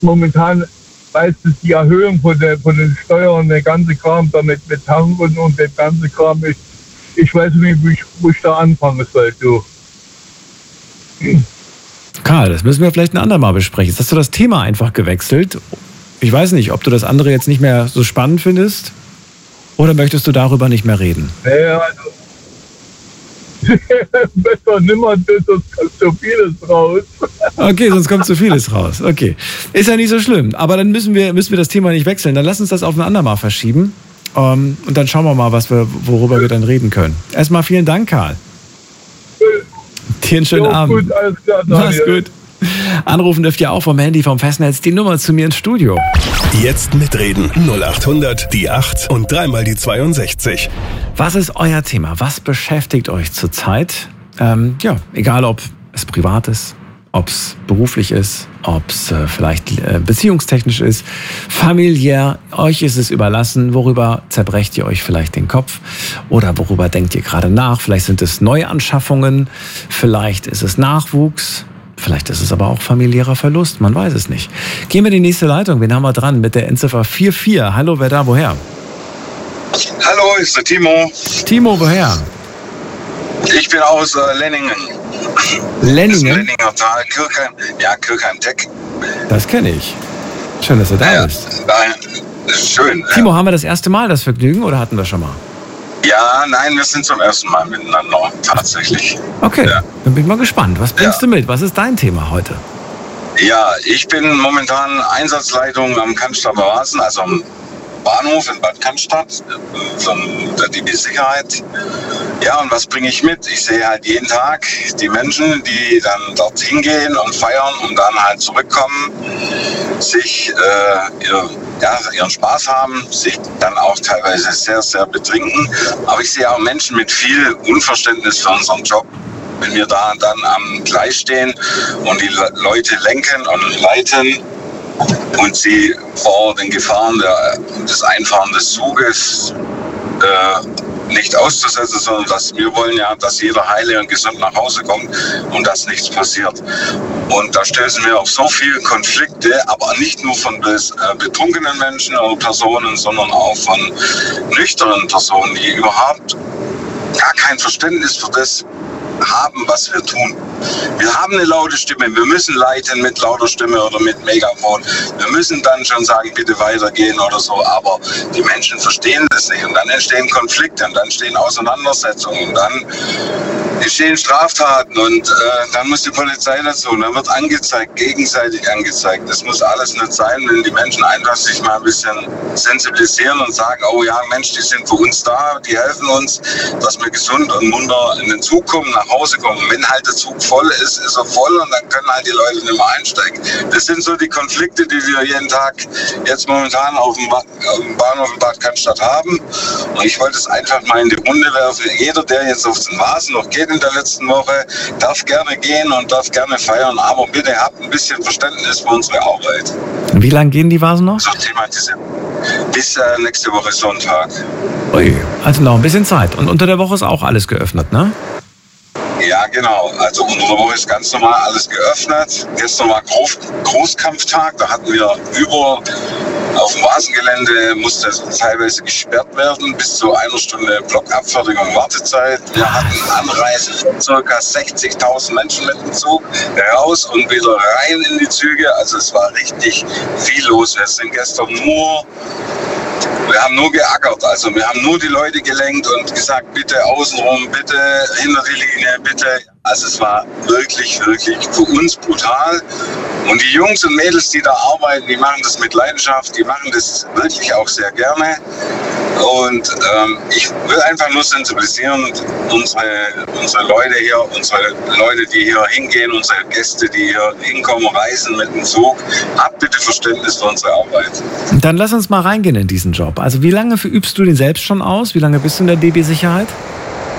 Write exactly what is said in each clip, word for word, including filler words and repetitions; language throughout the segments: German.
momentan, weißt du, die Erhöhung von, der, von den Steuern, der ganze Kram damit mit Tanken und der ganze Kram, ich, ich weiß nicht, wo ich, wo ich da anfangen soll, du. Karl, das müssen wir vielleicht ein andermal besprechen. Jetzt hast du das Thema einfach gewechselt. Ich weiß nicht, ob du das andere jetzt nicht mehr so spannend findest oder möchtest du darüber nicht mehr reden? Naja, also besser nimmer, sonst kommt so vieles raus. Okay, sonst kommt so vieles raus. Okay, ist ja nicht so schlimm. Aber dann müssen wir, müssen wir das Thema nicht wechseln. Dann lass uns das auf ein andermal verschieben. Um, und dann schauen wir mal, was wir, worüber wir dann reden können. Erstmal vielen Dank, Karl. Dir einen schönen jo, Abend. Gut, alles klar, mach's gut. Anrufen dürft ihr auch vom Handy, vom Festnetz. Die Nummer zu mir ins Studio. Jetzt mitreden. null acht hundert, die acht und dreimal die zweiundsechzig. Was ist euer Thema? Was beschäftigt euch zurzeit? Ähm, ja, egal ob es privat ist, ob es beruflich ist, ob es äh, vielleicht äh, beziehungstechnisch ist, familiär. Euch ist es überlassen. Worüber zerbrecht ihr euch vielleicht den Kopf? Oder worüber denkt ihr gerade nach? Vielleicht sind es Neuanschaffungen, vielleicht ist es Nachwuchs. Vielleicht ist es aber auch familiärer Verlust, man weiß es nicht. Gehen wir in die nächste Leitung, wen haben wir dran? Mit der Endziffer vier vier. Hallo, wer da, woher? Hallo, ist der Timo. Timo, woher? Ich bin aus äh, Lenningen. Lenningen? Lenninger Tal, Kirchheim, ja, Kirchheim-Tech. Das kenne ich. Schön, dass du da ja, bist. Nein, schön. Timo, ja. haben wir das erste Mal das Vergnügen oder hatten wir schon mal? Ja, nein, wir sind zum ersten Mal miteinander, tatsächlich. Okay, ja. Dann bin ich mal gespannt. Was bringst ja. du mit? Was ist dein Thema heute? Ja, ich bin momentan Einsatzleitung am Cannstatter Rasen, also am Bahnhof in Bad Cannstatt, von der D B Sicherheit. Ja, und was bringe ich mit? Ich sehe halt jeden Tag die Menschen, die dann dorthin gehen und feiern und dann halt zurückkommen, sich äh, ihr, ja, ihren Spaß haben, sich dann auch teilweise sehr, sehr betrinken. Aber ich sehe auch Menschen mit viel Unverständnis für unseren Job. Wenn wir da dann am Gleis stehen und die Leute lenken und leiten und sie vor den Gefahren der, des Einfahren des Zuges äh, nicht auszusetzen, sondern dass wir wollen ja, dass jeder heile und gesund nach Hause kommt und dass nichts passiert. Und da stößen wir auf so viele Konflikte, aber nicht nur von bes, äh, betrunkenen Menschen oder Personen, sondern auch von nüchternen Personen, die überhaupt gar kein Verständnis für das haben, was wir tun. Wir haben eine laute Stimme, wir müssen leiten mit lauter Stimme oder mit Megafon. Wir müssen dann schon sagen, bitte weitergehen oder so, aber die Menschen verstehen das nicht und dann entstehen Konflikte und dann entstehen Auseinandersetzungen und dann entstehen Straftaten und äh, dann muss die Polizei dazu und dann wird angezeigt, gegenseitig angezeigt. Das muss alles nicht sein, wenn die Menschen einfach sich mal ein bisschen sensibilisieren und sagen, oh ja, Mensch, die sind für uns da, die helfen uns, dass wir gesund und munter in den Zug kommen, nach Hause kommen. Wenn halt der Zug voll ist, ist er voll und dann können halt die Leute nicht mehr einsteigen. Das sind so die Konflikte, die wir jeden Tag jetzt momentan auf dem, ba- auf dem Bahnhof in Bad Cannstatt haben. Und ich wollte es einfach mal in die Runde werfen. Jeder, der jetzt auf den Vasen noch geht in der letzten Woche, darf gerne gehen und darf gerne feiern, aber bitte habt ein bisschen Verständnis für unsere Arbeit. Wie lange gehen die Vasen noch? So thematisieren. Bis äh, nächste Woche Sonntag. Ui, also noch ein bisschen Zeit. Und unter der Woche ist auch alles geöffnet, ne? Ja, genau. Also unter der Woche ist ganz normal alles geöffnet. Gestern war Groß- Großkampftag. Da hatten wir über auf dem Vasengelände musste teilweise gesperrt werden, bis zu einer Stunde Blockabfertigung Wartezeit. Wir hatten Anreise von ca. sechzigtausend Menschen mit dem Zug raus und wieder rein in die Züge. Also es war richtig viel los. Wir sind gestern nur Wir haben nur geackert, also wir haben nur die Leute gelenkt und gesagt, bitte außenrum, bitte hinter die Linie, bitte. Also es war wirklich, wirklich für uns brutal. Und die Jungs und Mädels, die da arbeiten, die machen das mit Leidenschaft, die machen das wirklich auch sehr gerne. Und ähm, ich will einfach nur sensibilisieren, unsere, unsere Leute hier, unsere Leute, die hier hingehen, unsere Gäste, die hier hinkommen, reisen mit dem Zug, habt bitte Verständnis für unsere Arbeit. Dann lass uns mal reingehen in diesen Job. Also wie lange übst du den selbst schon aus? Wie lange bist du in der D B Sicherheit?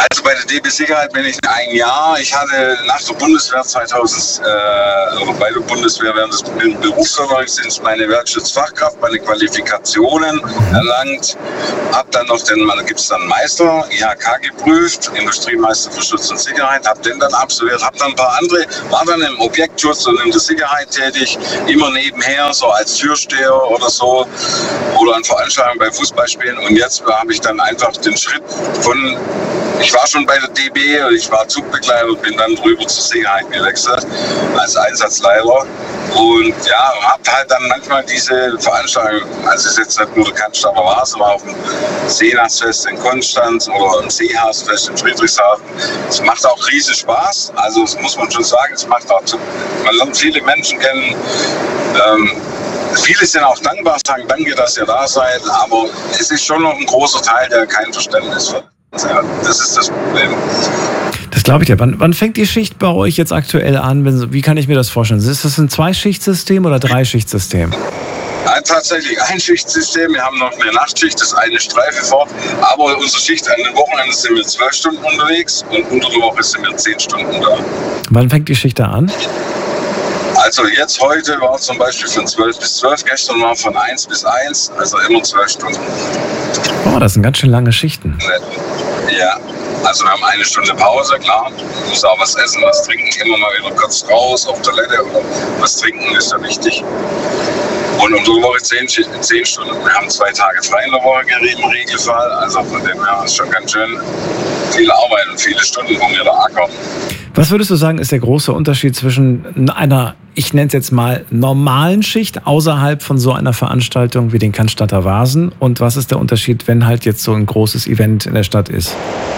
Also bei der D B Sicherheit bin ich ein Jahr. Ich hatte nach der Bundeswehr zweitausend, äh, oder bei der Bundeswehr während des Berufsverwaltungsdienstes meine Werkschutzfachkraft, meine Qualifikationen erlangt. Hab dann noch den, da gibt es dann Meister, I H K geprüft, Industriemeister für Schutz und Sicherheit, hab den dann absolviert, hab dann ein paar andere, war dann im Objektschutz und in der Sicherheit tätig, immer nebenher, so als Türsteher oder so, oder an Veranstaltungen bei Fußballspielen. Und jetzt habe ich dann einfach den Schritt von, ich war schon bei der D B, ich war Zugbegleiter und bin dann drüber zur Sicherheit gewechselt als Einsatzleiter. Und ja, hab halt dann manchmal diese Veranstaltungen, also es ist jetzt nicht nur der Cannstatter Vase, war auf dem Seenachtsfest in Konstanz oder ein Seehausfest in Friedrichshafen. Es macht auch riesen Spaß, also das muss man schon sagen, es macht auch, man lernt viele Menschen kennen. Ähm, Viele sind auch dankbar, sagen danke, dass ihr da seid, aber es ist schon noch ein großer Teil, der kein Verständnis hat. Ja, das ist das Problem. Das glaube ich dir. Wann, wann fängt die Schicht bei euch jetzt aktuell an? Wenn, wie kann ich mir das vorstellen? Ist das ein Zwei-Schicht-System oder Drei-Schicht-System? Ja, tatsächlich ein Schichtsystem. Wir haben noch eine Nachtschicht, das eine Streife fort. Aber unsere Schicht an den Wochenenden sind wir zwölf Stunden unterwegs und unter der Woche sind wir zehn Stunden da. Wann fängt die Schicht da an? Also jetzt heute war zum Beispiel von zwölf bis zwölf, gestern war von eins bis eins, also immer zwölf Stunden. Oh, das sind ganz schön lange Schichten. Ja, also wir haben eine Stunde Pause, klar. Du musst auch was essen, was trinken, immer mal wieder kurz raus auf Toilette oder was trinken ist ja wichtig. Und unter der Woche zehn, zehn Stunden. Wir haben zwei Tage frei in der Woche im Regelfall, also von dem her ist schon ganz schön viel Arbeit und viele Stunden, wo wir da ackern. Was würdest du sagen, ist der große Unterschied zwischen einer, ich nenne es jetzt mal, normalen Schicht außerhalb von so einer Veranstaltung wie den Cannstatter Vasen? Und was ist der Unterschied, wenn halt jetzt so ein großes Event in der Stadt ist?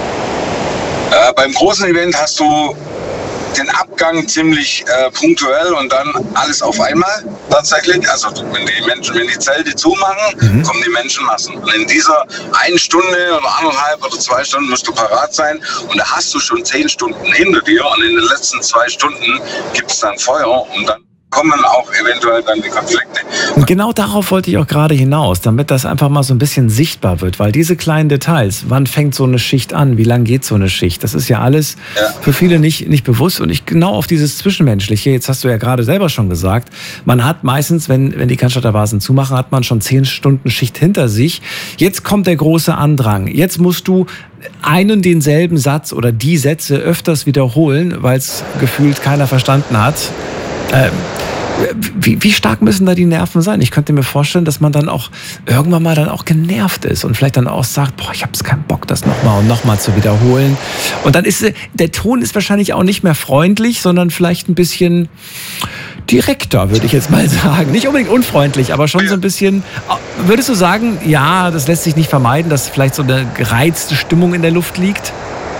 Äh, beim großen Event hast du den Abgang ziemlich äh, punktuell und dann alles auf einmal tatsächlich. Also wenn die Menschen, wenn die Zelte zumachen, mhm. kommen die Menschenmassen. Und in dieser eine Stunde oder anderthalb oder zwei Stunden musst du parat sein und da hast du schon zehn Stunden hinter dir und in den letzten zwei Stunden gibt es dann Feuer und dann kommen auch eventuell dann die Konflikte. Und genau darauf wollte ich auch gerade hinaus, damit das einfach mal so ein bisschen sichtbar wird, weil diese kleinen Details, wann fängt so eine Schicht an, wie lang geht so eine Schicht, das ist ja alles ja. für viele nicht, nicht bewusst und ich genau auf dieses Zwischenmenschliche, jetzt hast du ja gerade selber schon gesagt, man hat meistens, wenn, wenn die Cannstatter Vasen zumachen, hat man schon zehn Stunden Schicht hinter sich, jetzt kommt der große Andrang, jetzt musst du einen denselben Satz oder die Sätze öfters wiederholen, weil es gefühlt keiner verstanden hat. Ähm, wie, wie stark müssen da die Nerven sein? Ich könnte mir vorstellen, dass man dann auch irgendwann mal dann auch genervt ist und vielleicht dann auch sagt, boah, ich habe jetzt keinen Bock, das nochmal und nochmal zu wiederholen. Und dann ist der Ton ist wahrscheinlich auch nicht mehr freundlich, sondern vielleicht ein bisschen direkter, würde ich jetzt mal sagen. Nicht unbedingt unfreundlich, aber schon so ein bisschen. Würdest du sagen, ja, das lässt sich nicht vermeiden, dass vielleicht so eine gereizte Stimmung in der Luft liegt?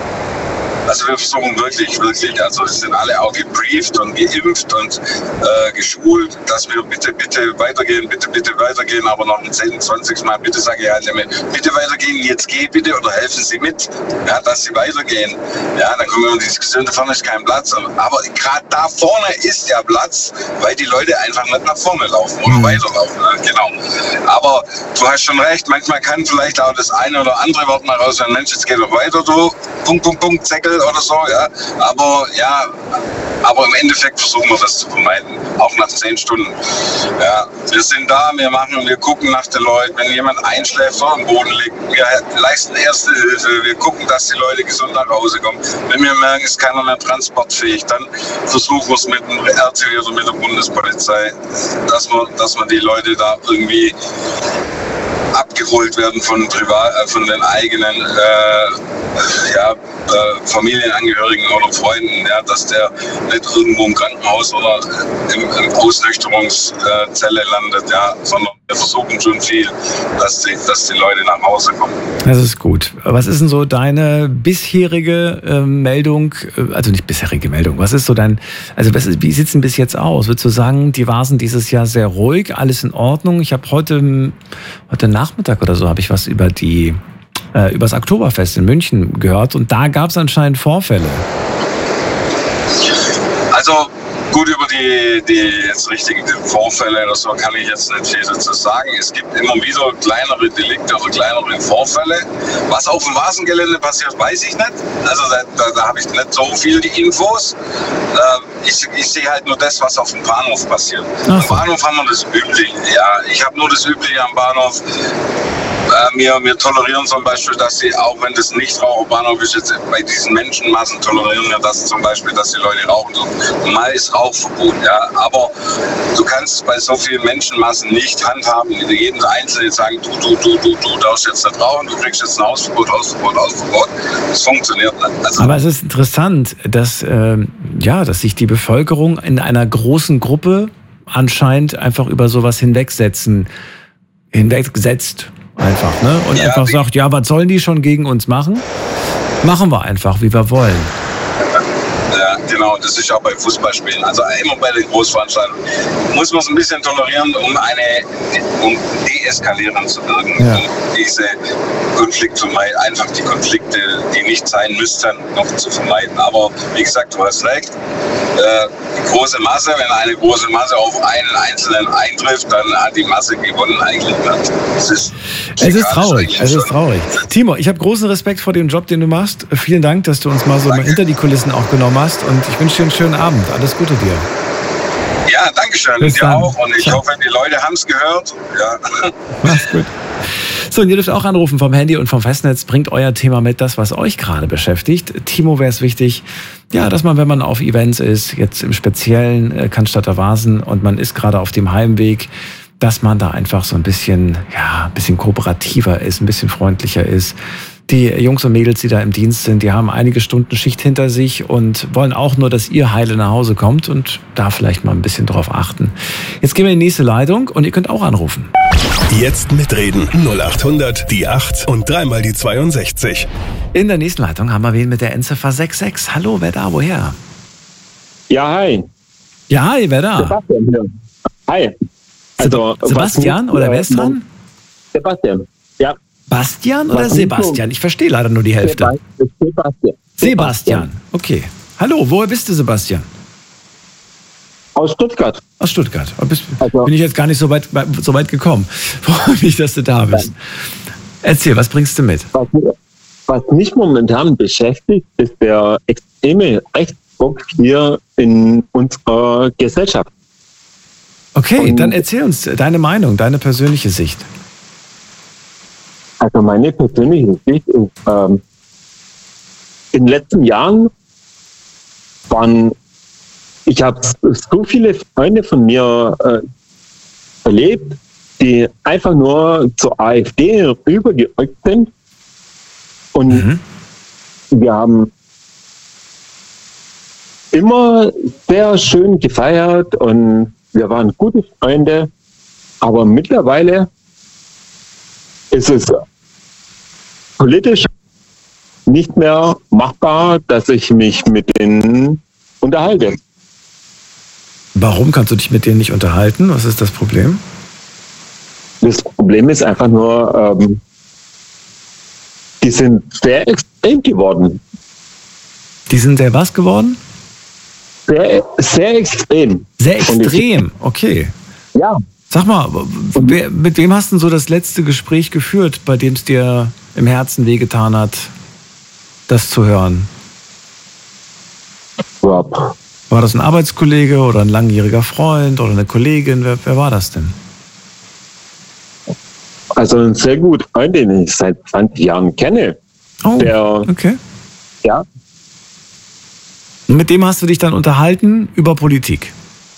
Also wir versuchen wirklich, wirklich, also es sind alle auch gebrieft und geimpft und äh, geschult, dass wir bitte, bitte weitergehen, bitte, bitte weitergehen, aber noch ein zehn, zwanzig Mal bitte sage ich halt immer, bitte weitergehen, jetzt geh bitte oder helfen Sie mit, ja, dass Sie weitergehen. Ja, dann kommen wir in die Diskussion, da vorne ist kein Platz, aber gerade da vorne ist ja Platz, weil die Leute einfach nicht nach vorne laufen oder weiterlaufen, ne? Genau. Aber du hast schon recht, manchmal kann vielleicht auch das eine oder andere Wort mal raus, wenn Mensch, jetzt geht doch weiter, du, Punkt, Punkt, Punkt, Zeckel oder so, ja, aber ja, aber im Endeffekt versuchen wir das zu vermeiden, auch nach zehn Stunden. Ja, wir sind da, wir machen, wir gucken nach den Leuten, wenn jemand einschläft oder am Boden liegt, wir leisten erste Hilfe, wir gucken, dass die Leute gesund nach Hause kommen. Wenn wir merken, es ist keiner mehr transportfähig, dann versuchen wir es mit dem R T W oder mit der Bundespolizei, dass wir, dass wir die Leute da irgendwie abgeholt werden von privat, äh, von den eigenen äh, ja, äh, Familienangehörigen oder Freunden, ja, dass der nicht irgendwo im Krankenhaus oder im, im Ausnüchterungszelle landet, ja, sondern wir versuchen schon viel, dass die, dass die Leute nach Hause kommen. Das ist gut. Was ist denn so deine bisherige äh, Meldung, also nicht bisherige Meldung, was ist so dein, also was ist, wie sieht es denn bis jetzt aus? Würdest du sagen, die Vasen dieses Jahr sehr ruhig, alles in Ordnung? Ich habe heute, heute Nachmittag oder so, habe ich was über die äh, über das Oktoberfest in München gehört und da gab es anscheinend Vorfälle. Also Gut, über die, die jetzt richtigen Vorfälle oder so kann ich jetzt nicht viel dazu sagen. Es gibt immer wieder kleinere Delikte oder kleinere Vorfälle. Was auf dem Vasengelände passiert, weiß ich nicht. Also da, da, da habe ich nicht so viel die Infos. Äh, ich, ich sehe halt nur das, was auf dem Bahnhof passiert. Ach. Am Bahnhof haben wir das Übliche. Ja, ich habe nur das Übliche am Bahnhof. Äh, wir, wir tolerieren zum Beispiel, dass sie, auch wenn das Nichtraucherbahnhof ist, jetzt bei diesen Menschenmassen tolerieren wir das zum Beispiel, dass die Leute rauchen. Normal ist Rauchverbot, ja. Aber du kannst bei so vielen Menschenmassen nicht handhaben, jedem Einzelnen sagen, du, du, du, du, du darfst jetzt nicht rauchen, du kriegst jetzt ein Hausverbot, Hausverbot, Hausverbot. Das funktioniert nicht. Also, aber es ist interessant, dass, äh, ja, dass sich die Bevölkerung in einer großen Gruppe anscheinend einfach über sowas hinwegsetzen, hinwegsetzt. Einfach, ne? Und ja, einfach sagt, ja, was sollen die schon gegen uns machen? Machen wir einfach, wie wir wollen. Ja, genau, das ist auch bei Fußballspielen. Also immer bei den Großveranstaltungen muss man es ein bisschen tolerieren, um eine, um deeskalieren zu wirken, ja. um diese Konflikte zu vermeiden, einfach die Konflikte, die nicht sein müssten, noch zu vermeiden. Aber wie gesagt, du hast recht. Äh, die große Masse, wenn eine große Masse auf einen Einzelnen eintrifft, dann hat die Masse gewonnen eigentlich. Es ist, es ist traurig, es ist traurig. Timo, ich habe großen Respekt vor dem Job, den du machst. Vielen Dank, dass du uns mal so mal hinter die Kulissen auch genommen hast und ich wünsche dir einen schönen Abend. Alles Gute dir. Ja, danke schön. Bis dir auch und ich hoffe, die Leute haben es gehört. Ja. Mach's gut. So, und ihr dürft auch anrufen vom Handy und vom Festnetz. Bringt euer Thema mit, das, was euch gerade beschäftigt. Timo, wäre es wichtig, ja, dass man, wenn man auf Events ist, jetzt im Speziellen äh, Cannstatter Vasen und man ist gerade auf dem Heimweg, dass man da einfach so ein bisschen, ja, ein bisschen kooperativer ist, ein bisschen freundlicher ist. Die Jungs und Mädels, die da im Dienst sind, die haben einige Stunden Schicht hinter sich und wollen auch nur, dass ihr heile nach Hause kommt und da vielleicht mal ein bisschen drauf achten. Jetzt gehen wir in die nächste Leitung und ihr könnt auch anrufen. Jetzt mitreden. null acht hundert, die acht und dreimal die zweiundsechzig. In der nächsten Leitung haben wir wen mit der Endziffer sechs sechs. Hallo, wer da, woher? Ja, hi. Ja, hi, wer da? Sebastian hier. Hi. Also, Sebastian was, oder äh, wer ist dran? Sebastian, ja. Bastian oder was Sebastian? Ich verstehe leider nur die Hälfte. Sebastian. Sebastian, okay. Hallo, woher bist du, Sebastian? Aus Stuttgart. Aus Stuttgart. Bist, also, bin ich jetzt gar nicht so weit, so weit gekommen. Freue mich, dass du da bist. Erzähl, was bringst du mit? Was, was mich momentan beschäftigt, ist der extreme Rechtsruck hier in unserer Gesellschaft. Okay, Und dann erzähl uns deine Meinung, deine persönliche Sicht. Also meine persönliche Sicht ist, ähm, in den letzten Jahren waren, ich habe so viele Freunde von mir äh, erlebt, die einfach nur zur AfD rübergerückt sind. Und mhm. wir haben immer sehr schön gefeiert und wir waren gute Freunde. Aber mittlerweile ist es politisch nicht mehr machbar, dass ich mich mit denen unterhalte. Warum kannst du dich mit denen nicht unterhalten? Was ist das Problem? Das Problem ist einfach nur, ähm, die sind sehr extrem geworden. Die sind sehr was geworden? Sehr, sehr extrem. Sehr extrem, ich, okay. Ja. Sag mal, wer, mit wem hast du so das letzte Gespräch geführt, bei dem es dir im Herzen wehgetan hat, das zu hören? Ja. War das ein Arbeitskollege oder ein langjähriger Freund oder eine Kollegin? Wer, wer war das denn? Also ein sehr guter Freund, den ich seit zwanzig Jahren kenne. Oh, der, okay. Ja. Und mit dem hast du dich dann unterhalten über Politik?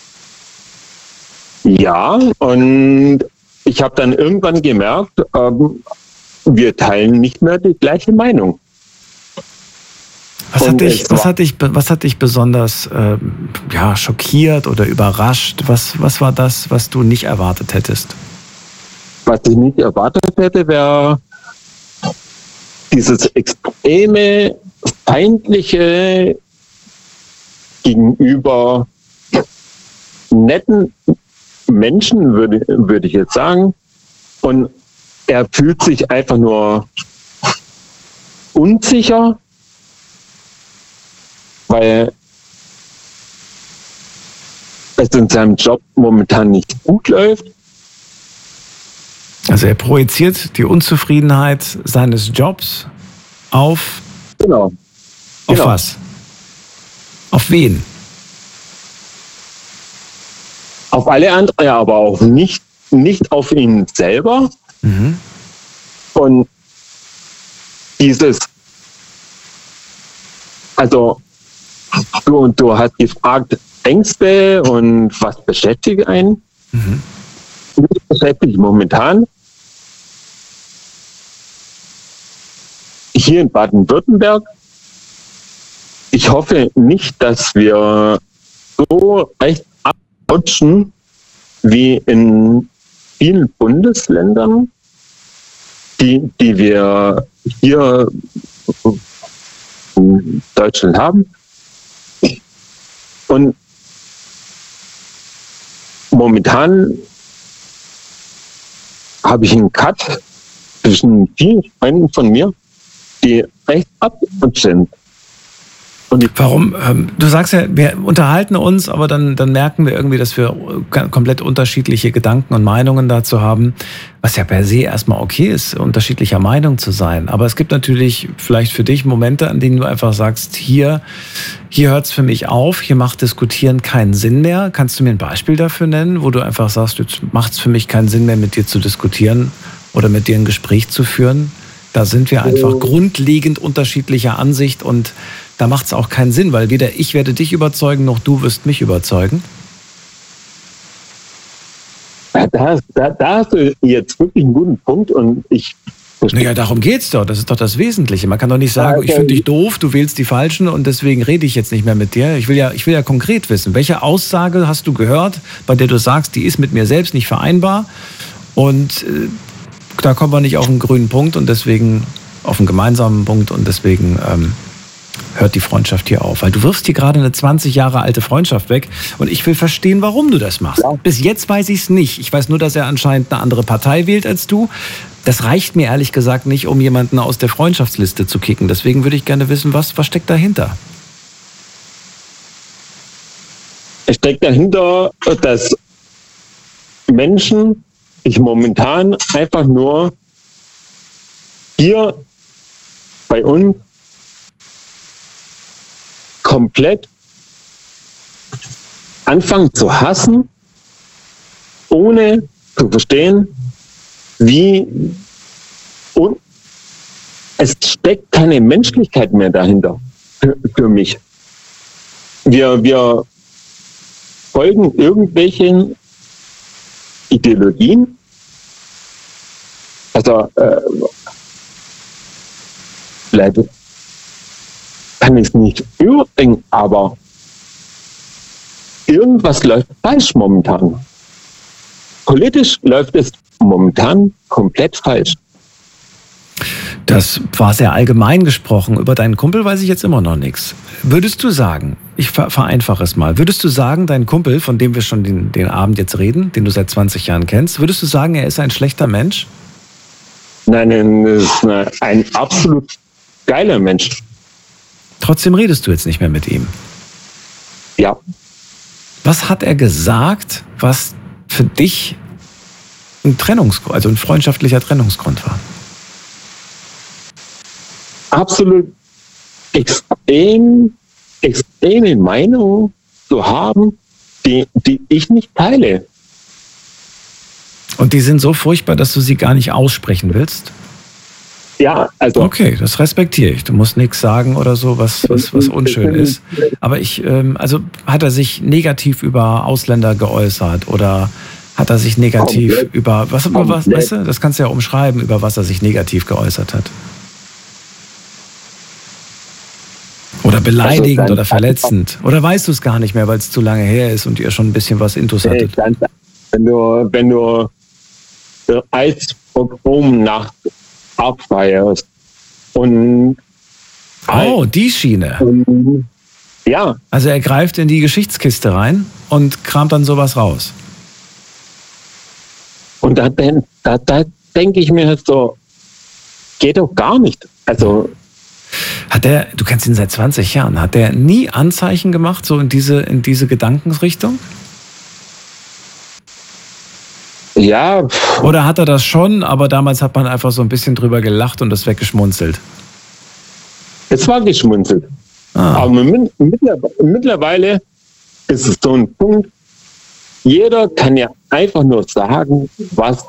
Ja, und ich habe dann irgendwann gemerkt, ähm, wir teilen nicht mehr die gleiche Meinung. Was hat, dich, was, hat dich, was hat dich besonders ähm, ja, schockiert oder überrascht? Was, was war das, was du nicht erwartet hättest? Was ich nicht erwartet hätte, wäre dieses extreme, feindliche gegenüber netten Menschen, würde, würde ich jetzt sagen. Und er fühlt sich einfach nur unsicher, weil es in seinem Job momentan nicht gut läuft. Also er projiziert die Unzufriedenheit seines Jobs auf, Genau. auf Genau. was? Auf wen? Auf alle anderen, ja, aber auch nicht, nicht auf ihn selber. Mhm. Und dieses, also du, du hast gefragt, Ängste und was beschäftigt einen? Mhm. Mich beschäftigt momentan hier in Baden-Württemberg. Ich hoffe nicht, dass wir so recht abrutschen wie in vielen Bundesländern, die, die wir hier in Deutschland haben. Und momentan habe ich einen Cut zwischen vielen Freunden von mir, die recht abgerutscht sind. Und ich, Warum? Ähm, du sagst ja, wir unterhalten uns, aber dann, dann merken wir irgendwie, dass wir komplett unterschiedliche Gedanken und Meinungen dazu haben, was ja per se erstmal okay ist, unterschiedlicher Meinung zu sein. Aber es gibt natürlich vielleicht für dich Momente, an denen du einfach sagst, hier, hier hört es für mich auf, hier macht Diskutieren keinen Sinn mehr. Kannst du mir ein Beispiel dafür nennen, wo du einfach sagst, jetzt macht es für mich keinen Sinn mehr, mit dir zu diskutieren oder mit dir ein Gespräch zu führen? Da sind wir einfach grundlegend unterschiedlicher Ansicht und da macht es auch keinen Sinn, weil weder ich werde dich überzeugen, noch du wirst mich überzeugen. da, da, da hast du jetzt wirklich einen guten Punkt und ich Naja, darum geht's doch. Das ist doch das Wesentliche. Man kann doch nicht sagen, Also, ich finde dich doof, du wählst die Falschen und deswegen rede ich jetzt nicht mehr mit dir. Ich will ja, ich will ja konkret wissen, welche Aussage hast du gehört, bei der du sagst, die ist mit mir selbst nicht vereinbar und äh, da kommen wir nicht auf einen grünen Punkt und deswegen auf einen gemeinsamen Punkt und deswegen ähm, hört die Freundschaft hier auf. Weil du wirfst hier gerade eine zwanzig Jahre alte Freundschaft weg und ich will verstehen, warum du das machst. Ja. Bis jetzt weiß ich es nicht. Ich weiß nur, dass er anscheinend eine andere Partei wählt als du. Das reicht mir ehrlich gesagt nicht, um jemanden aus der Freundschaftsliste zu kicken. Deswegen würde ich gerne wissen, was, was steckt dahinter? Es steckt dahinter, dass Menschen sich momentan einfach nur hier bei uns komplett anfangen zu hassen, ohne zu verstehen, wie, und es steckt keine Menschlichkeit mehr dahinter für, für mich. Wir, wir folgen irgendwelchen Ideologien. Also, äh, vielleicht kann ich es nicht überbringen, aber irgendwas läuft falsch momentan. Politisch läuft es momentan komplett falsch. Das war sehr allgemein gesprochen. Über deinen Kumpel weiß ich jetzt immer noch nichts. Würdest du sagen, ich vereinfache es mal, würdest du sagen, dein Kumpel, von dem wir schon den, den Abend jetzt reden, den du seit zwanzig Jahren kennst, würdest du sagen, er ist ein schlechter Mensch? Nein, er ist ein absolut geiler Mensch. Trotzdem redest du jetzt nicht mehr mit ihm. Ja. Was hat er gesagt, was für dich ein Trennungsgrund, also ein freundschaftlicher Trennungsgrund war? Absolut extrem, extreme Meinung zu haben, die, die ich nicht teile. Und die sind so furchtbar, dass du sie gar nicht aussprechen willst? Ja, also. Okay, das respektiere ich. Du musst nichts sagen oder so, was, was, was unschön ist. Aber ich, ähm, also hat er sich negativ über Ausländer geäußert oder hat er sich negativ Komplett. über, was, über was, Komplett. weißt du, das kannst du ja umschreiben, über was er sich negativ geäußert hat. Oder beleidigend Also, oder verletzend. Oder weißt du es gar nicht mehr, weil es zu lange her ist und ihr schon ein bisschen was Intus Hey, hattet? ganz, wenn du, wenn du Eisprogramnacht abfeierst und, Oh, die Schiene. und ja, Also er greift in die Geschichtskiste rein und kramt dann sowas raus. und da, da, da denke ich mir halt so, geht doch gar nicht. Also Hat der, du kennst ihn seit zwanzig Jahren, hat der nie Anzeichen gemacht, so in diese, in diese Gedankensrichtung? Ja. Oder hat er das schon, aber damals hat man einfach so ein bisschen drüber gelacht und das weggeschmunzelt? Es war geschmunzelt. Ah. Aber mittlerweile ist es so ein Punkt, jeder kann ja einfach nur sagen, was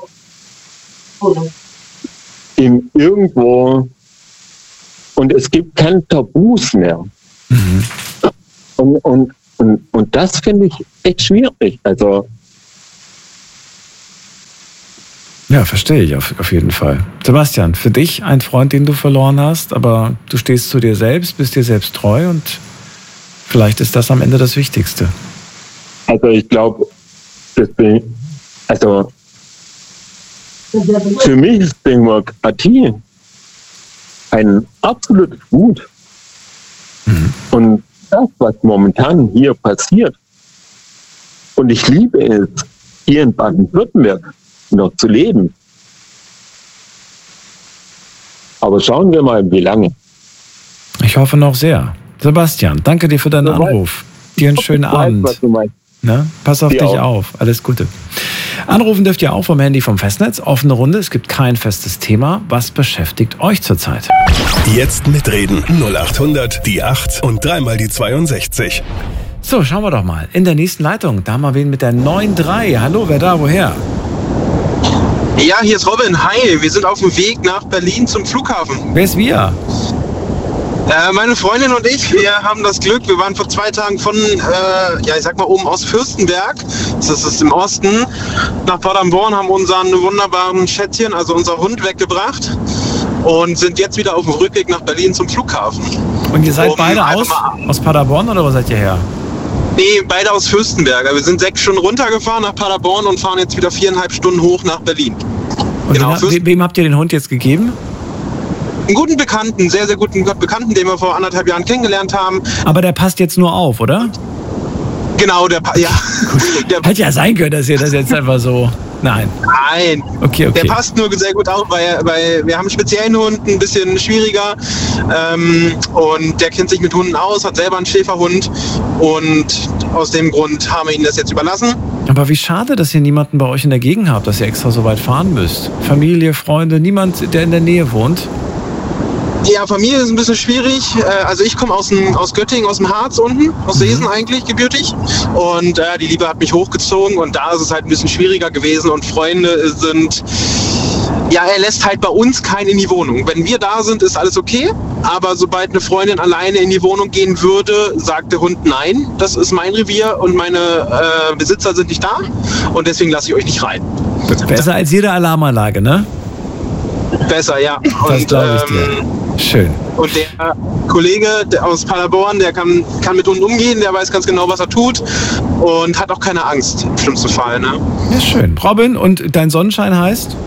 ihm irgendwo, und es gibt keine Tabus mehr. Mhm. Und, und, und, und das finde ich echt schwierig. Also ja, verstehe ich auf, auf jeden Fall. Sebastian, für dich ein Freund, den du verloren hast, aber du stehst zu dir selbst, bist dir selbst treu und vielleicht ist das am Ende das Wichtigste. Also ich glaube, also für mich ist Demokratie ein absolutes Gut. Mhm. Und das, was momentan hier passiert, und ich liebe es, hier in Baden-Württemberg noch zu leben. Aber schauen wir mal, wie lange. Ich hoffe noch sehr. Sebastian, danke dir für deinen Anruf. Dir einen schönen Abend. Na, pass auf dich auf. Alles Gute. Anrufen dürft ihr auch vom Handy vom Festnetz. Offene Runde, es gibt kein festes Thema. Was beschäftigt euch zurzeit? Jetzt mitreden. null acht hundert, die acht und dreimal die zweiundsechzig. So, schauen wir doch mal. In der nächsten Leitung, da haben wir wen mit der neun drei. Hallo, wer da, woher? Ja, hier ist Robin. Hi, wir sind auf dem Weg nach Berlin zum Flughafen. Wer ist wir? Äh, meine Freundin und ich, wir haben das Glück, wir waren vor zwei Tagen von, äh, ja, ich sag mal oben aus Fürstenberg, das ist im Osten, nach Paderborn, haben unseren wunderbaren Schätzchen, also unser Hund, weggebracht und sind jetzt wieder auf dem Rückweg nach Berlin zum Flughafen. Und ihr seid um beide aus, aus Paderborn oder wo seid ihr her? Nee, beide aus Fürstenberg. Wir sind sechs Stunden runtergefahren nach Paderborn und fahren jetzt wieder viereinhalb Stunden hoch nach Berlin. Und genau, wem, wem habt ihr den Hund jetzt gegeben? Einen guten Bekannten, sehr, sehr guten Bekannten, den wir vor anderthalb Jahren kennengelernt haben. Aber der passt jetzt nur auf, oder? Genau, der, ja. der Hätte ja sein können, dass ihr das jetzt einfach so... Nein. Nein. Okay, okay. Der passt nur sehr gut auf, weil, weil wir haben einen speziellen Hund, ein bisschen schwieriger. Ähm, und der kennt sich mit Hunden aus, hat selber einen Schäferhund. Und aus dem Grund haben wir ihn das jetzt überlassen. Aber wie schade, dass ihr niemanden bei euch in der Gegend habt, dass ihr extra so weit fahren müsst. Familie, Freunde, niemand, der in der Nähe wohnt. Ja, Familie ist ein bisschen schwierig. Also ich komme aus, aus Göttingen, aus dem Harz unten, aus Seesen eigentlich, gebürtig. Und äh, die Liebe hat mich hochgezogen und da ist es halt ein bisschen schwieriger gewesen. Und Freunde sind, ja, er lässt halt bei uns keinen in die Wohnung. Wenn wir da sind, ist alles okay. Aber sobald eine Freundin alleine in die Wohnung gehen würde, sagt der Hund nein. Das ist mein Revier und meine äh, Besitzer sind nicht da. Und deswegen lasse ich euch nicht rein. Besser als jede Alarmanlage, ne? Besser, ja. Das glaube ich dir. Schön. Und der Kollege aus Paderborn, der kann, kann mit Hunden umgehen, der weiß ganz genau, was er tut und hat auch keine Angst, im schlimmsten Fall. Ne? Ja, schön. Robin, und dein Sonnenschein heißt?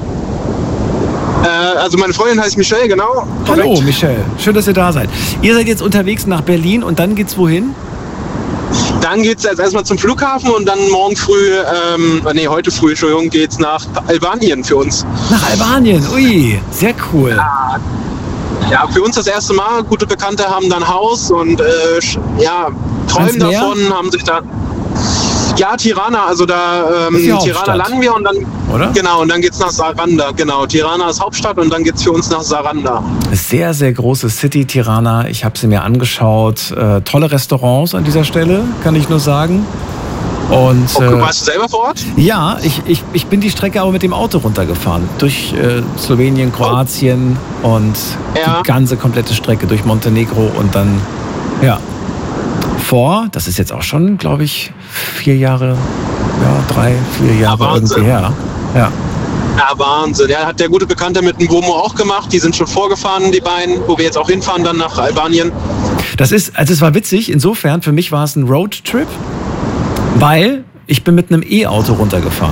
Äh, also meine Freundin heißt Michelle, genau. Hallo korrekt. Michelle, schön, dass ihr da seid. Ihr seid jetzt unterwegs nach Berlin und dann geht's wohin? Dann geht's jetzt erstmal zum Flughafen und dann morgen früh, ähm, nee, heute früh, Entschuldigung, geht's nach Albanien für uns. Nach Albanien, ui, sehr cool. Ja. Ja, für uns das erste Mal. Gute Bekannte haben dann Haus und äh, ja, träumen davon, haben sich da. Ja, Tirana, also da ähm, Tirana landen wir und dann. Oder? Genau, und dann geht's nach Saranda. Genau, Tirana ist Hauptstadt und dann geht's für uns nach Saranda. Sehr, sehr große City, Tirana. Ich habe sie mir angeschaut. Äh, tolle Restaurants an dieser Stelle, kann ich nur sagen. Und, okay, äh, warst du selber vor Ort? Ja, ich, ich, ich bin die Strecke aber mit dem Auto runtergefahren. Durch äh, Slowenien, Kroatien oh. und ja. die ganze komplette Strecke durch Montenegro und dann, ja, vor, das ist jetzt auch schon, glaube ich, vier Jahre, ja, drei, vier Jahre ja, irgendwie her. Ja. Ja, Wahnsinn. Ja, hat der gute Bekannte mit dem Womo auch gemacht. Die sind schon vorgefahren, die beiden, wo wir jetzt auch hinfahren, dann nach Albanien. Das ist, also es war witzig, insofern, für mich war es ein Roadtrip. Weil ich bin mit einem E-Auto runtergefahren.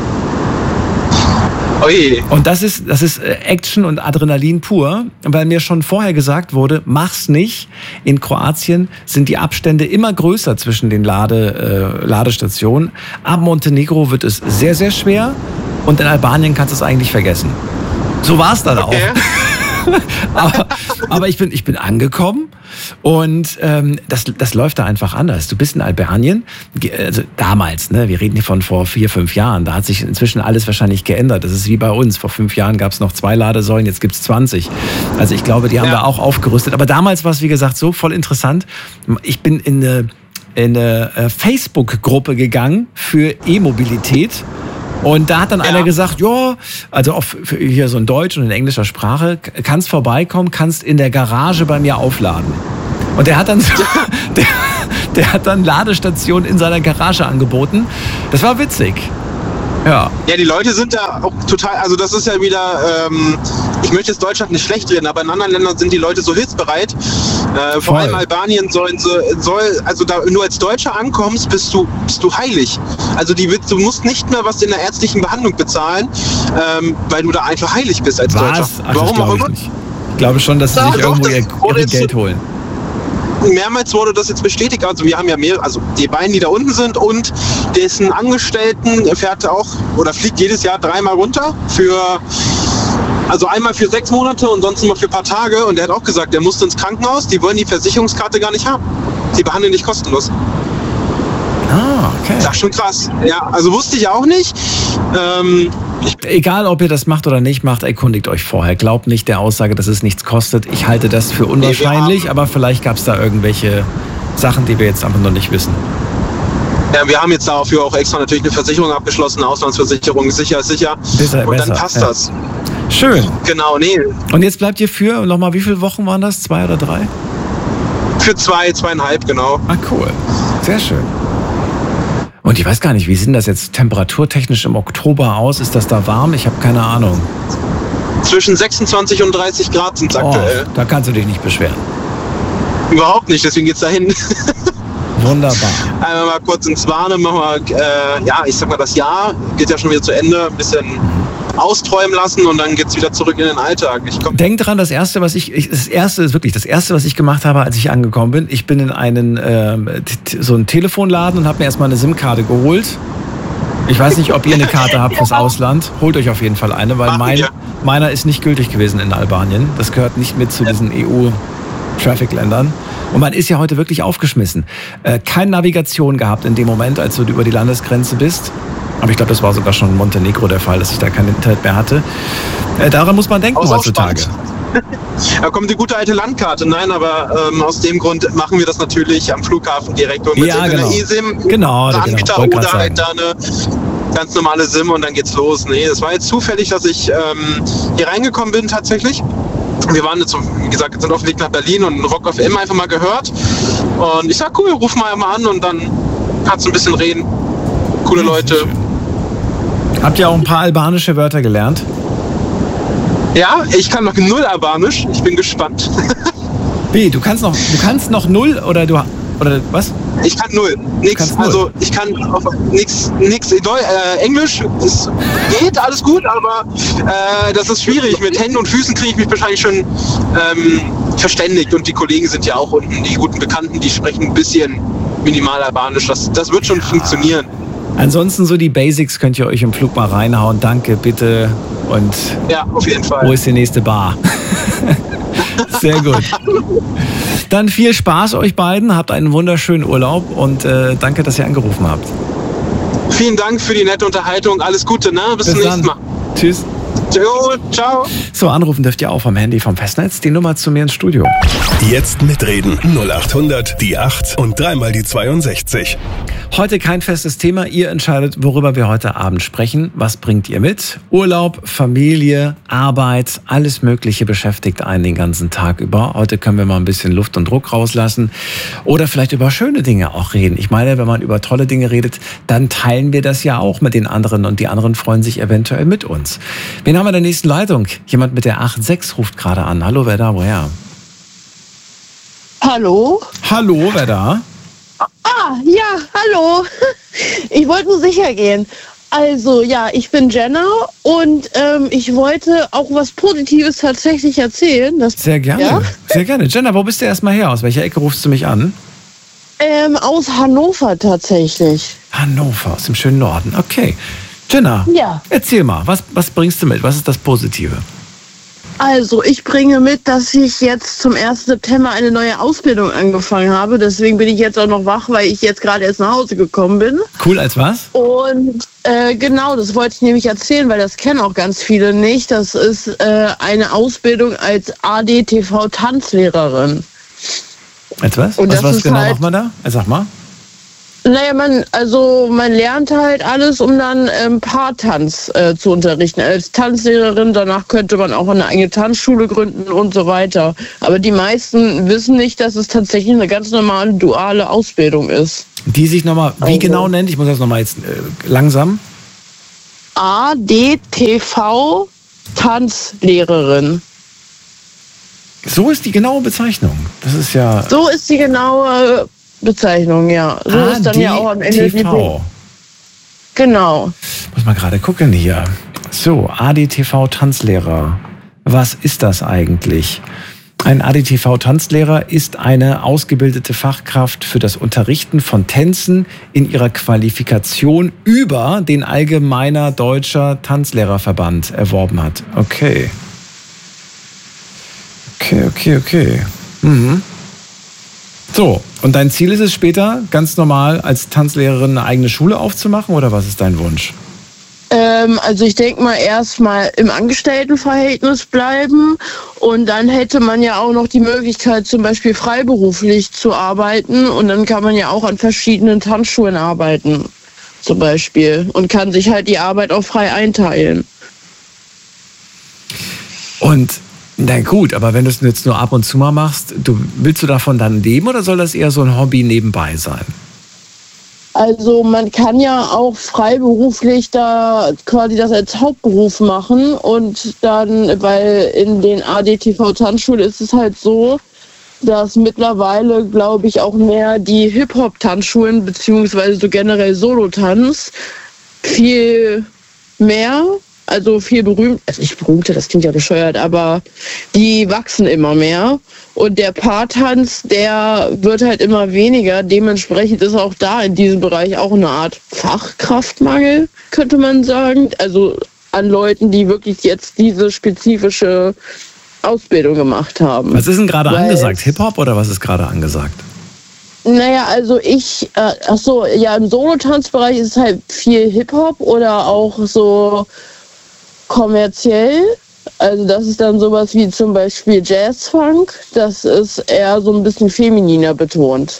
Ui. Und das ist, das ist Action und Adrenalin pur, weil mir schon vorher gesagt wurde, mach's nicht. In Kroatien sind die Abstände immer größer zwischen den Lade, äh, Ladestationen. Ab Montenegro wird es sehr, sehr schwer und in Albanien kannst du es eigentlich vergessen. So war es dann okay. auch. aber, aber ich bin, ich bin angekommen. Und ähm, das, das läuft da einfach anders. Du bist in Albanien, also damals, ne, wir reden hier von vor vier, fünf Jahren, da hat sich inzwischen alles wahrscheinlich geändert. Das ist wie bei uns. Vor fünf Jahren gab es noch zwei Ladesäulen, jetzt gibt es zwanzig. Also ich glaube, die haben ja. da auch aufgerüstet. Aber damals war es, wie gesagt, so voll interessant. Ich bin in eine, in eine Facebook-Gruppe gegangen für E-Mobilität. Und da hat dann ja. einer gesagt, ja, also auf, hier so in Deutsch und in englischer Sprache, kannst vorbeikommen, kannst in der Garage bei mir aufladen. Und der hat dann so, der, der hat dann Ladestationen in seiner Garage angeboten. Das war witzig. Ja. Ja, die Leute sind da auch total, also das ist ja wieder, ähm, ich möchte jetzt Deutschland nicht schlecht reden, aber in anderen Ländern sind die Leute so hilfsbereit. Äh, vor allem Albanien soll, soll, also da, wenn du als Deutscher ankommst, bist du, bist du heilig. Also die, du musst nicht mehr was in der ärztlichen Behandlung bezahlen, ähm, weil du da einfach heilig bist als was? Deutscher. Ach, Warum auch immer? Ich, ich glaube schon, dass sie ja, sich doch, irgendwo ihr, ihr Geld holen. Mehrmals wurde das jetzt bestätigt. Also wir haben ja mehr, also die beiden, die da unten sind und dessen Angestellten fährt auch oder fliegt jedes Jahr dreimal runter für, also einmal für sechs Monate und sonst immer für ein paar Tage. Und der hat auch gesagt, der musste ins Krankenhaus. Die wollen die Versicherungskarte gar nicht haben. Die behandeln dich kostenlos. Ah, okay. Das ist schon krass. Ja, also wusste ich auch nicht. Ähm, Egal, ob ihr das macht oder nicht macht, erkundigt euch vorher. Glaubt nicht der Aussage, dass es nichts kostet. Ich halte das für unwahrscheinlich, nee, aber vielleicht gab es da irgendwelche Sachen, die wir jetzt einfach noch nicht wissen. Ja, wir haben jetzt dafür auch extra natürlich eine Versicherung abgeschlossen, eine Auslandsversicherung, sicher ist sicher. Besser, und besser, dann passt ja. das. Schön. Genau, nee. Und jetzt bleibt ihr für, nochmal, wie viele Wochen waren das? Zwei oder drei? Für zwei, zweieinhalb, genau. Ah, cool. Sehr schön. Und ich weiß gar nicht, wie sieht das jetzt temperaturtechnisch im Oktober aus? Ist das da warm? Ich habe keine Ahnung. Zwischen sechsundzwanzig und dreißig Grad sind es oh, aktuell. Da kannst du dich nicht beschweren. Überhaupt nicht, deswegen geht's dahin. Wunderbar. Einmal mal kurz ins Warne, machen wir, äh, ja, ich sag mal, das Jahr geht ja schon wieder zu Ende. Ein bisschen austräumen lassen und dann geht's wieder zurück in den Alltag. Ich komm Denk dran, das erste, was ich, ich, das erste ist wirklich das erste, was ich gemacht habe, als ich angekommen bin. Ich bin in einen äh, so einen Telefonladen und habe mir erstmal eine SIM-Karte geholt. Ich weiß nicht, ob ihr eine Karte habt fürs Ausland. Holt euch auf jeden Fall eine, weil mein, meiner ist nicht gültig gewesen in Albanien. Das gehört nicht mit zu diesen E U-Traffic-Ländern. Und man ist ja heute wirklich aufgeschmissen. Äh, keine Navigation gehabt in dem Moment, als du über die Landesgrenze bist. Aber ich glaube, das war sogar schon in Montenegro der Fall, dass ich da kein Internet mehr hatte. Äh, daran muss man denken heutzutage. Da kommt die gute alte Landkarte. Nein, aber ähm, aus dem Grund machen wir das natürlich am Flughafen direkt. Und mit ja, genau. einer eSIM, genau, Anbieter genau. oder halt da eine ganz normale SIM und dann geht's los. Nee, das war jetzt zufällig, dass ich ähm, hier reingekommen bin tatsächlich. Wir waren jetzt, wie gesagt, jetzt sind auf dem Weg nach Berlin und Rock F M einfach mal gehört. Und ich sag, cool, ruf mal einmal an und dann kannst du ein bisschen reden. Coole Leute. Habt ihr auch ein paar albanische Wörter gelernt? Ja, ich kann noch null Albanisch. Ich bin gespannt. Wie? Du kannst noch, du kannst noch null oder du oder was? Ich kann null. Nix. null. Also ich kann auf nix, nix. Äh, Englisch es geht alles gut, aber äh, das ist schwierig. Mit Händen und Füßen kriege ich mich wahrscheinlich schon ähm, verständigt. Und die Kollegen sind ja auch unten, die guten Bekannten, die sprechen ein bisschen minimal Albanisch. Das, das wird schon ja. funktionieren. Ansonsten so die Basics könnt ihr euch im Flug mal reinhauen. Danke, bitte. Und ja, auf jeden Fall. Wo ist die nächste Bar? Sehr gut. Dann viel Spaß euch beiden. Habt einen wunderschönen Urlaub und äh, danke, dass ihr angerufen habt. Vielen Dank für die nette Unterhaltung. Alles Gute, ne? Bis, Bis zum nächsten Mal. Tschüss. Ciao. So, anrufen dürft ihr auch vom Handy vom Festnetz. Die Nummer zu mir ins Studio. Jetzt mitreden. null acht hundert, die acht und dreimal die zweiundsechzig. Heute kein festes Thema. Ihr entscheidet, worüber wir heute Abend sprechen. Was bringt ihr mit? Urlaub, Familie, Arbeit, alles Mögliche beschäftigt einen den ganzen Tag über. Heute können wir mal ein bisschen Luft und Druck rauslassen. Oder vielleicht über schöne Dinge auch reden. Ich meine, wenn man über tolle Dinge redet, dann teilen wir das ja auch mit den anderen und die anderen freuen sich eventuell mit uns. Wen haben wir in der nächsten Leitung? Jemand mit der acht sechs ruft gerade an. Hallo, wer da? Woher? Hallo? Hallo, wer da? Ah, ja, hallo. Ich wollte nur sicher gehen. Also, ja, ich bin Jenna und ähm, ich wollte auch was Positives tatsächlich erzählen. Das, sehr gerne, ja? sehr gerne. Jenna, wo bist du erstmal her? Aus welcher Ecke rufst du mich an? Ähm, aus Hannover tatsächlich. Hannover, aus dem schönen Norden. Okay. Jenna, ja. erzähl mal, was, was bringst du mit? Was ist das Positive? Also, ich bringe mit, dass ich jetzt zum ersten September eine neue Ausbildung angefangen habe. Deswegen bin ich jetzt auch noch wach, weil ich jetzt gerade erst nach Hause gekommen bin. Cool, als was? Und äh, genau, das wollte ich nämlich erzählen, weil das kennen auch ganz viele nicht. Das ist äh, eine Ausbildung als A D T V-Tanzlehrerin. Als was? Und was das was ist genau halt- macht man da? Sag mal. Naja, man, also man lernt halt alles, um dann ähm, Paartanz äh, zu unterrichten. Als Tanzlehrerin, danach könnte man auch eine eigene Tanzschule gründen und so weiter. Aber die meisten wissen nicht, dass es tatsächlich eine ganz normale duale Ausbildung ist. Die sich nochmal, wie Also- genau nennt? Ich muss das nochmal jetzt äh, langsam. A D T V Tanzlehrerin. So ist die genaue Bezeichnung. Das ist ja So ist die genaue Bezeichnung, ja. So ist dann ja auch am Ende die... A D T V. Genau. Muss mal gerade gucken hier. So, A D T V-Tanzlehrer. Was ist das eigentlich? Ein A D T V-Tanzlehrer ist eine ausgebildete Fachkraft für das Unterrichten von Tänzen in ihrer Qualifikation über den Allgemeiner Deutscher Tanzlehrerverband erworben hat. Okay. Okay, okay, okay. Mhm. So, und dein Ziel ist es später, ganz normal als Tanzlehrerin eine eigene Schule aufzumachen, oder was ist dein Wunsch? Ähm, also ich denke mal erstmal im Angestelltenverhältnis bleiben und dann hätte man ja auch noch die Möglichkeit, zum Beispiel freiberuflich zu arbeiten und dann kann man ja auch an verschiedenen Tanzschulen arbeiten, zum Beispiel, und kann sich halt die Arbeit auch frei einteilen. Und na gut, aber wenn du es jetzt nur ab und zu mal machst, du, willst du davon dann leben oder soll das eher so ein Hobby nebenbei sein? Also man kann ja auch freiberuflich da quasi das als Hauptberuf machen und dann, weil in den A D T V-Tanzschulen ist es halt so, dass mittlerweile, glaube ich, auch mehr die Hip-Hop-Tanzschulen beziehungsweise so generell Solo-Tanz viel mehr, also viel berühmt, also nicht berühmter, das klingt ja bescheuert, aber die wachsen immer mehr. Und der Paartanz, der wird halt immer weniger. Dementsprechend ist auch da in diesem Bereich auch eine Art Fachkraftmangel, könnte man sagen. Also an Leuten, die wirklich jetzt diese spezifische Ausbildung gemacht haben. Was ist denn gerade Weil- angesagt? Hip-Hop oder was ist gerade angesagt? Naja, also ich, äh, ach so, ja, im Solo-Tanzbereich ist es halt viel Hip-Hop oder auch so kommerziell. Also das ist dann sowas wie zum Beispiel Jazz-Funk. Das ist eher so ein bisschen femininer betont.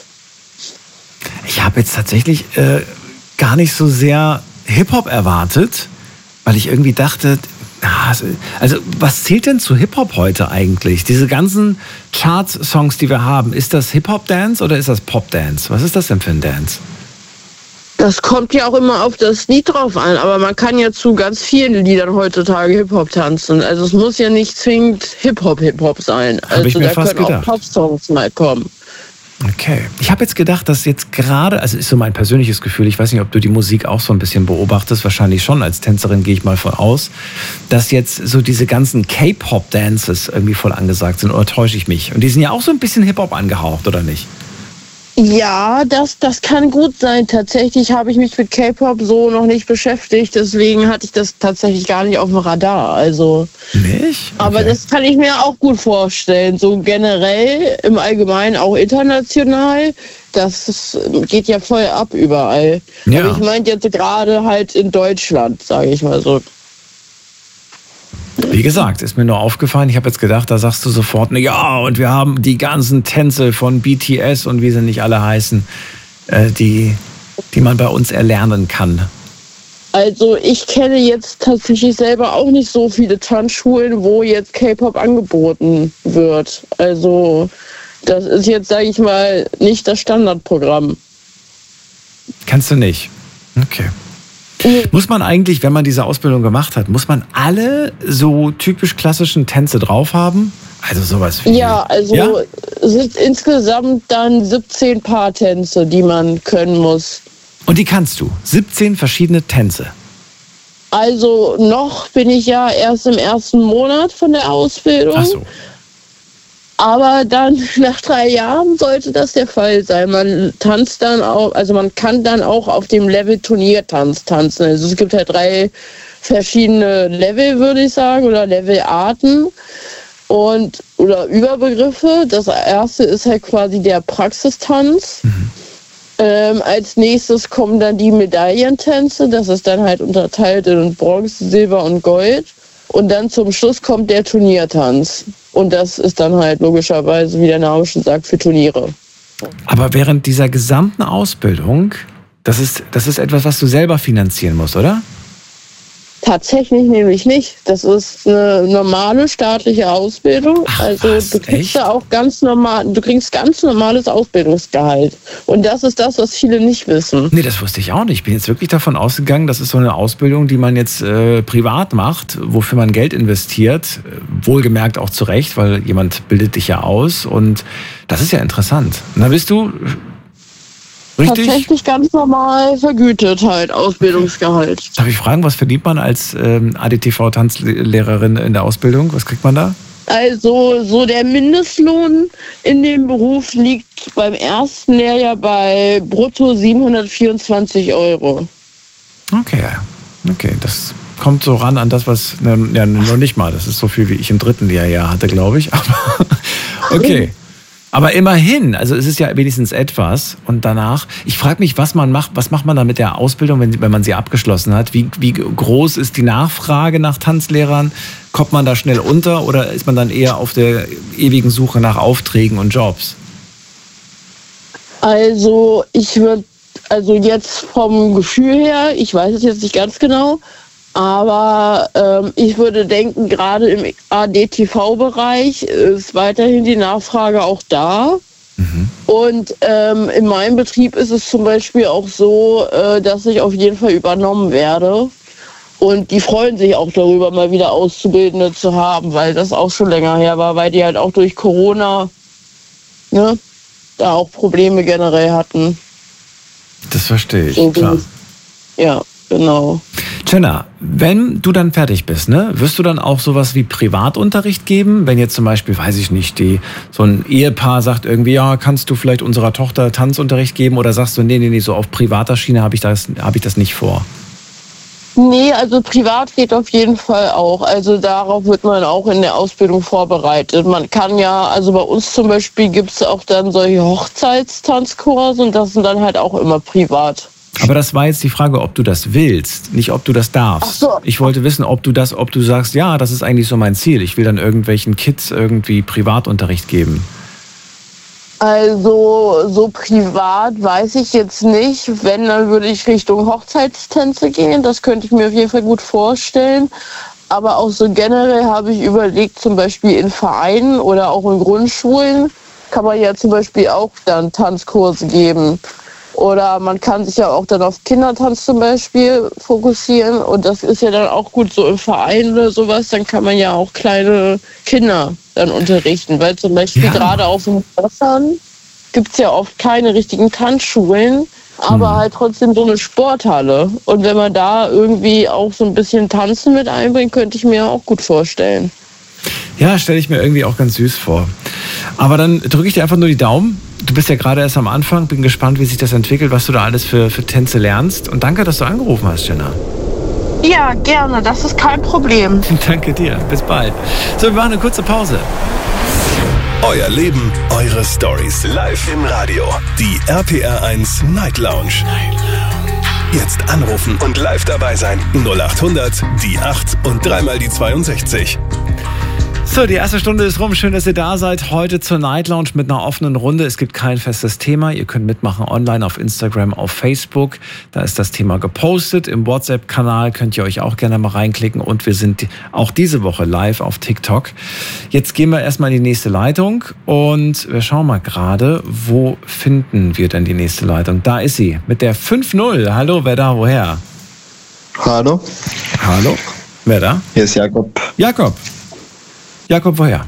Ich habe jetzt tatsächlich äh, gar nicht so sehr Hip-Hop erwartet, weil ich irgendwie dachte, ah, also was zählt denn zu Hip-Hop heute eigentlich? Diese ganzen Charts-Songs, die wir haben, ist das Hip-Hop-Dance oder ist das Pop-Dance? Was ist das denn für ein Dance? Das kommt ja auch immer auf das Lied drauf an, aber man kann ja zu ganz vielen Liedern heutzutage Hip-Hop tanzen. Also es muss ja nicht zwingend Hip-Hop-Hip-Hop sein. Hab ich Also mir da fast können auch gedacht. Pop-Songs mal kommen. Okay. Ich habe jetzt gedacht, dass jetzt gerade, also ist so mein persönliches Gefühl, ich weiß nicht, ob du die Musik auch so ein bisschen beobachtest, wahrscheinlich schon, als Tänzerin gehe ich mal von aus, dass jetzt so diese ganzen K-Pop-Dances irgendwie voll angesagt sind, oder täusche ich mich? Und die sind ja auch so ein bisschen Hip-Hop angehaucht, oder nicht? Ja, das, das kann gut sein. Tatsächlich habe ich mich mit K-Pop so noch nicht beschäftigt, deswegen hatte ich das tatsächlich gar nicht auf dem Radar. Also, Nicht? aber Okay. das kann ich mir auch gut vorstellen. So generell, im Allgemeinen, auch international, das ist, geht ja voll ab überall. Ja. Aber ich meinte jetzt gerade halt in Deutschland, sage ich mal so. Wie gesagt, ist mir nur aufgefallen, ich habe jetzt gedacht, da sagst du sofort, na ja, und wir haben die ganzen Tänze von B T S und wie sie nicht alle heißen, äh, die, die man bei uns erlernen kann. Also ich kenne jetzt tatsächlich selber auch nicht so viele Tanzschulen, wo jetzt K-Pop angeboten wird. Also das ist jetzt, sage ich mal, nicht das Standardprogramm. Kannst du nicht? Okay. Muss man eigentlich, wenn man diese Ausbildung gemacht hat, muss man alle so typisch klassischen Tänze drauf haben? Also sowas wie... Ja, also Ja? es sind insgesamt dann siebzehn Paartänze, die man können muss. Und die kannst du? siebzehn verschiedene Tänze. Also noch bin ich ja erst im ersten Monat von der Ausbildung. Ach so. Aber dann nach drei Jahren sollte das der Fall sein. Man tanzt dann auch, also man kann dann auch auf dem Level Turniertanz tanzen. Also es gibt halt drei verschiedene Level, würde ich sagen, oder Levelarten. und oder Überbegriffe. Das erste ist halt quasi der Praxistanz. Mhm. Ähm, als nächstes kommen dann die Medaillentänze. Das ist dann halt unterteilt in Bronze, Silber und Gold. Und dann zum Schluss kommt der Turniertanz. Und das ist dann halt logischerweise, wie der Name schon sagt, für Turniere. Aber während dieser gesamten Ausbildung, das ist, das ist etwas, was du selber finanzieren musst, oder? Tatsächlich nämlich nicht. Das ist eine normale staatliche Ausbildung. Ach, also was? du kriegst Echt? da auch ganz normal, du kriegst ganz normales Ausbildungsgehalt. Und das ist das, was viele nicht wissen. Nee, das wusste ich auch nicht. Ich bin jetzt wirklich davon ausgegangen, das ist so eine Ausbildung, die man jetzt äh, privat macht, wofür man Geld investiert. Wohlgemerkt auch zu Recht, weil jemand bildet dich ja aus. Und das ist ja interessant. Und dann bist du richtig? Tatsächlich ganz normal vergütet halt, Ausbildungsgehalt. Darf ich fragen, was verdient man als ähm, A D T V-Tanzlehrerin in der Ausbildung? Was kriegt man da? Also so der Mindestlohn in dem Beruf liegt beim ersten Lehrjahr bei brutto siebenhundertvierundzwanzig Euro. Okay, okay, das kommt so ran an das, was, ne, ja, noch nicht mal, das ist so viel, wie ich im dritten Lehrjahr hatte, glaube ich. Aber okay. Aber immerhin, also es ist ja wenigstens etwas. Und danach, ich frage mich, was man macht, was macht man da mit der Ausbildung, wenn, wenn man sie abgeschlossen hat? Wie, wie groß ist die Nachfrage nach Tanzlehrern? Kommt man da schnell unter oder ist man dann eher auf der ewigen Suche nach Aufträgen und Jobs? Also ich würde, also jetzt vom Gefühl her, ich weiß es jetzt nicht ganz genau, aber ähm, ich würde denken, gerade im A D T V-Bereich ist weiterhin die Nachfrage auch da. Mhm. Und ähm, in meinem Betrieb ist es zum Beispiel auch so, äh, dass ich auf jeden Fall übernommen werde. Und die freuen sich auch darüber, mal wieder Auszubildende zu haben, weil das auch schon länger her war, weil die halt auch durch Corona, ne, da auch Probleme generell hatten. Das verstehe ich, so, klar. Ja, genau. Jenna, wenn du dann fertig bist, ne, wirst du dann auch sowas wie Privatunterricht geben? Wenn jetzt zum Beispiel, weiß ich nicht, die, so ein Ehepaar sagt irgendwie, ja, kannst du vielleicht unserer Tochter Tanzunterricht geben? Oder sagst du, nee, nee, nee, so auf privater Schiene habe ich das, habe ich das nicht vor? Nee, also privat geht auf jeden Fall auch. Also darauf wird man auch in der Ausbildung vorbereitet. Man kann ja, also bei uns zum Beispiel gibt es auch dann solche Hochzeitstanzkurse und das sind dann halt auch immer privat. Aber das war jetzt die Frage, ob du das willst, nicht ob du das darfst. Ach so. Ich wollte wissen, ob du das, ob du sagst, ja, das ist eigentlich so mein Ziel. Ich will dann irgendwelchen Kids irgendwie Privatunterricht geben. Also so privat weiß ich jetzt nicht. Wenn, dann würde ich Richtung Hochzeitstänze gehen. Das könnte ich mir auf jeden Fall gut vorstellen. Aber auch so generell habe ich überlegt, zum Beispiel in Vereinen oder auch in Grundschulen kann man ja zum Beispiel auch dann Tanzkurse geben. Oder man kann sich ja auch dann auf Kindertanz zum Beispiel fokussieren. Und das ist ja dann auch gut so im Verein oder sowas. Dann kann man ja auch kleine Kinder dann unterrichten. Weil zum Beispiel ja. gerade auf den Dörfern gibt es ja oft keine richtigen Tanzschulen, aber hm. halt trotzdem so eine Sporthalle. Und wenn man da irgendwie auch so ein bisschen Tanzen mit einbringt, könnte ich mir auch gut vorstellen. Ja, stelle ich mir irgendwie auch ganz süß vor. Aber dann drücke ich dir einfach nur die Daumen. Du bist ja gerade erst am Anfang. Bin gespannt, wie sich das entwickelt, was du da alles für, für Tänze lernst. Und danke, dass du angerufen hast, Jenna. Ja, gerne. Das ist kein Problem. Danke dir. Bis bald. So, wir machen eine kurze Pause. Euer Leben, eure Stories. Live im Radio. Die R P R eins Night Lounge. Jetzt anrufen und live dabei sein. null acht hundert, die acht und dreimal die zweiundsechzig. So, die erste Stunde ist rum. Schön, dass ihr da seid. Heute zur Night Lounge mit einer offenen Runde. Es gibt kein festes Thema. Ihr könnt mitmachen online auf Instagram, auf Facebook. Da ist das Thema gepostet. Im WhatsApp-Kanal könnt ihr euch auch gerne mal reinklicken. Und wir sind auch diese Woche live auf TikTok. Jetzt gehen wir erstmal in die nächste Leitung. Und wir schauen mal gerade, wo finden wir denn die nächste Leitung? Da ist sie mit der fünf null. Hallo, wer da, woher? Hallo. Hallo, wer da? Hier ist Jakob. Jakob. Jakob, woher?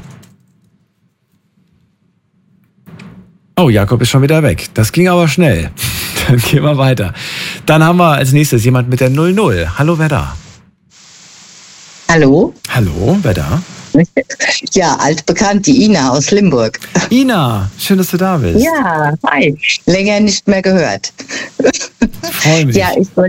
Oh, Jakob ist schon wieder weg. Das ging aber schnell. Dann gehen wir weiter. Dann haben wir als nächstes jemand mit der null null. Hallo, wer da? Hallo. Hallo, wer da? Ja, altbekannt, die Ina aus Limburg. Ina, schön, dass du da bist. Ja, hi. Länger nicht mehr gehört. Freue mich. Ja, ich wollte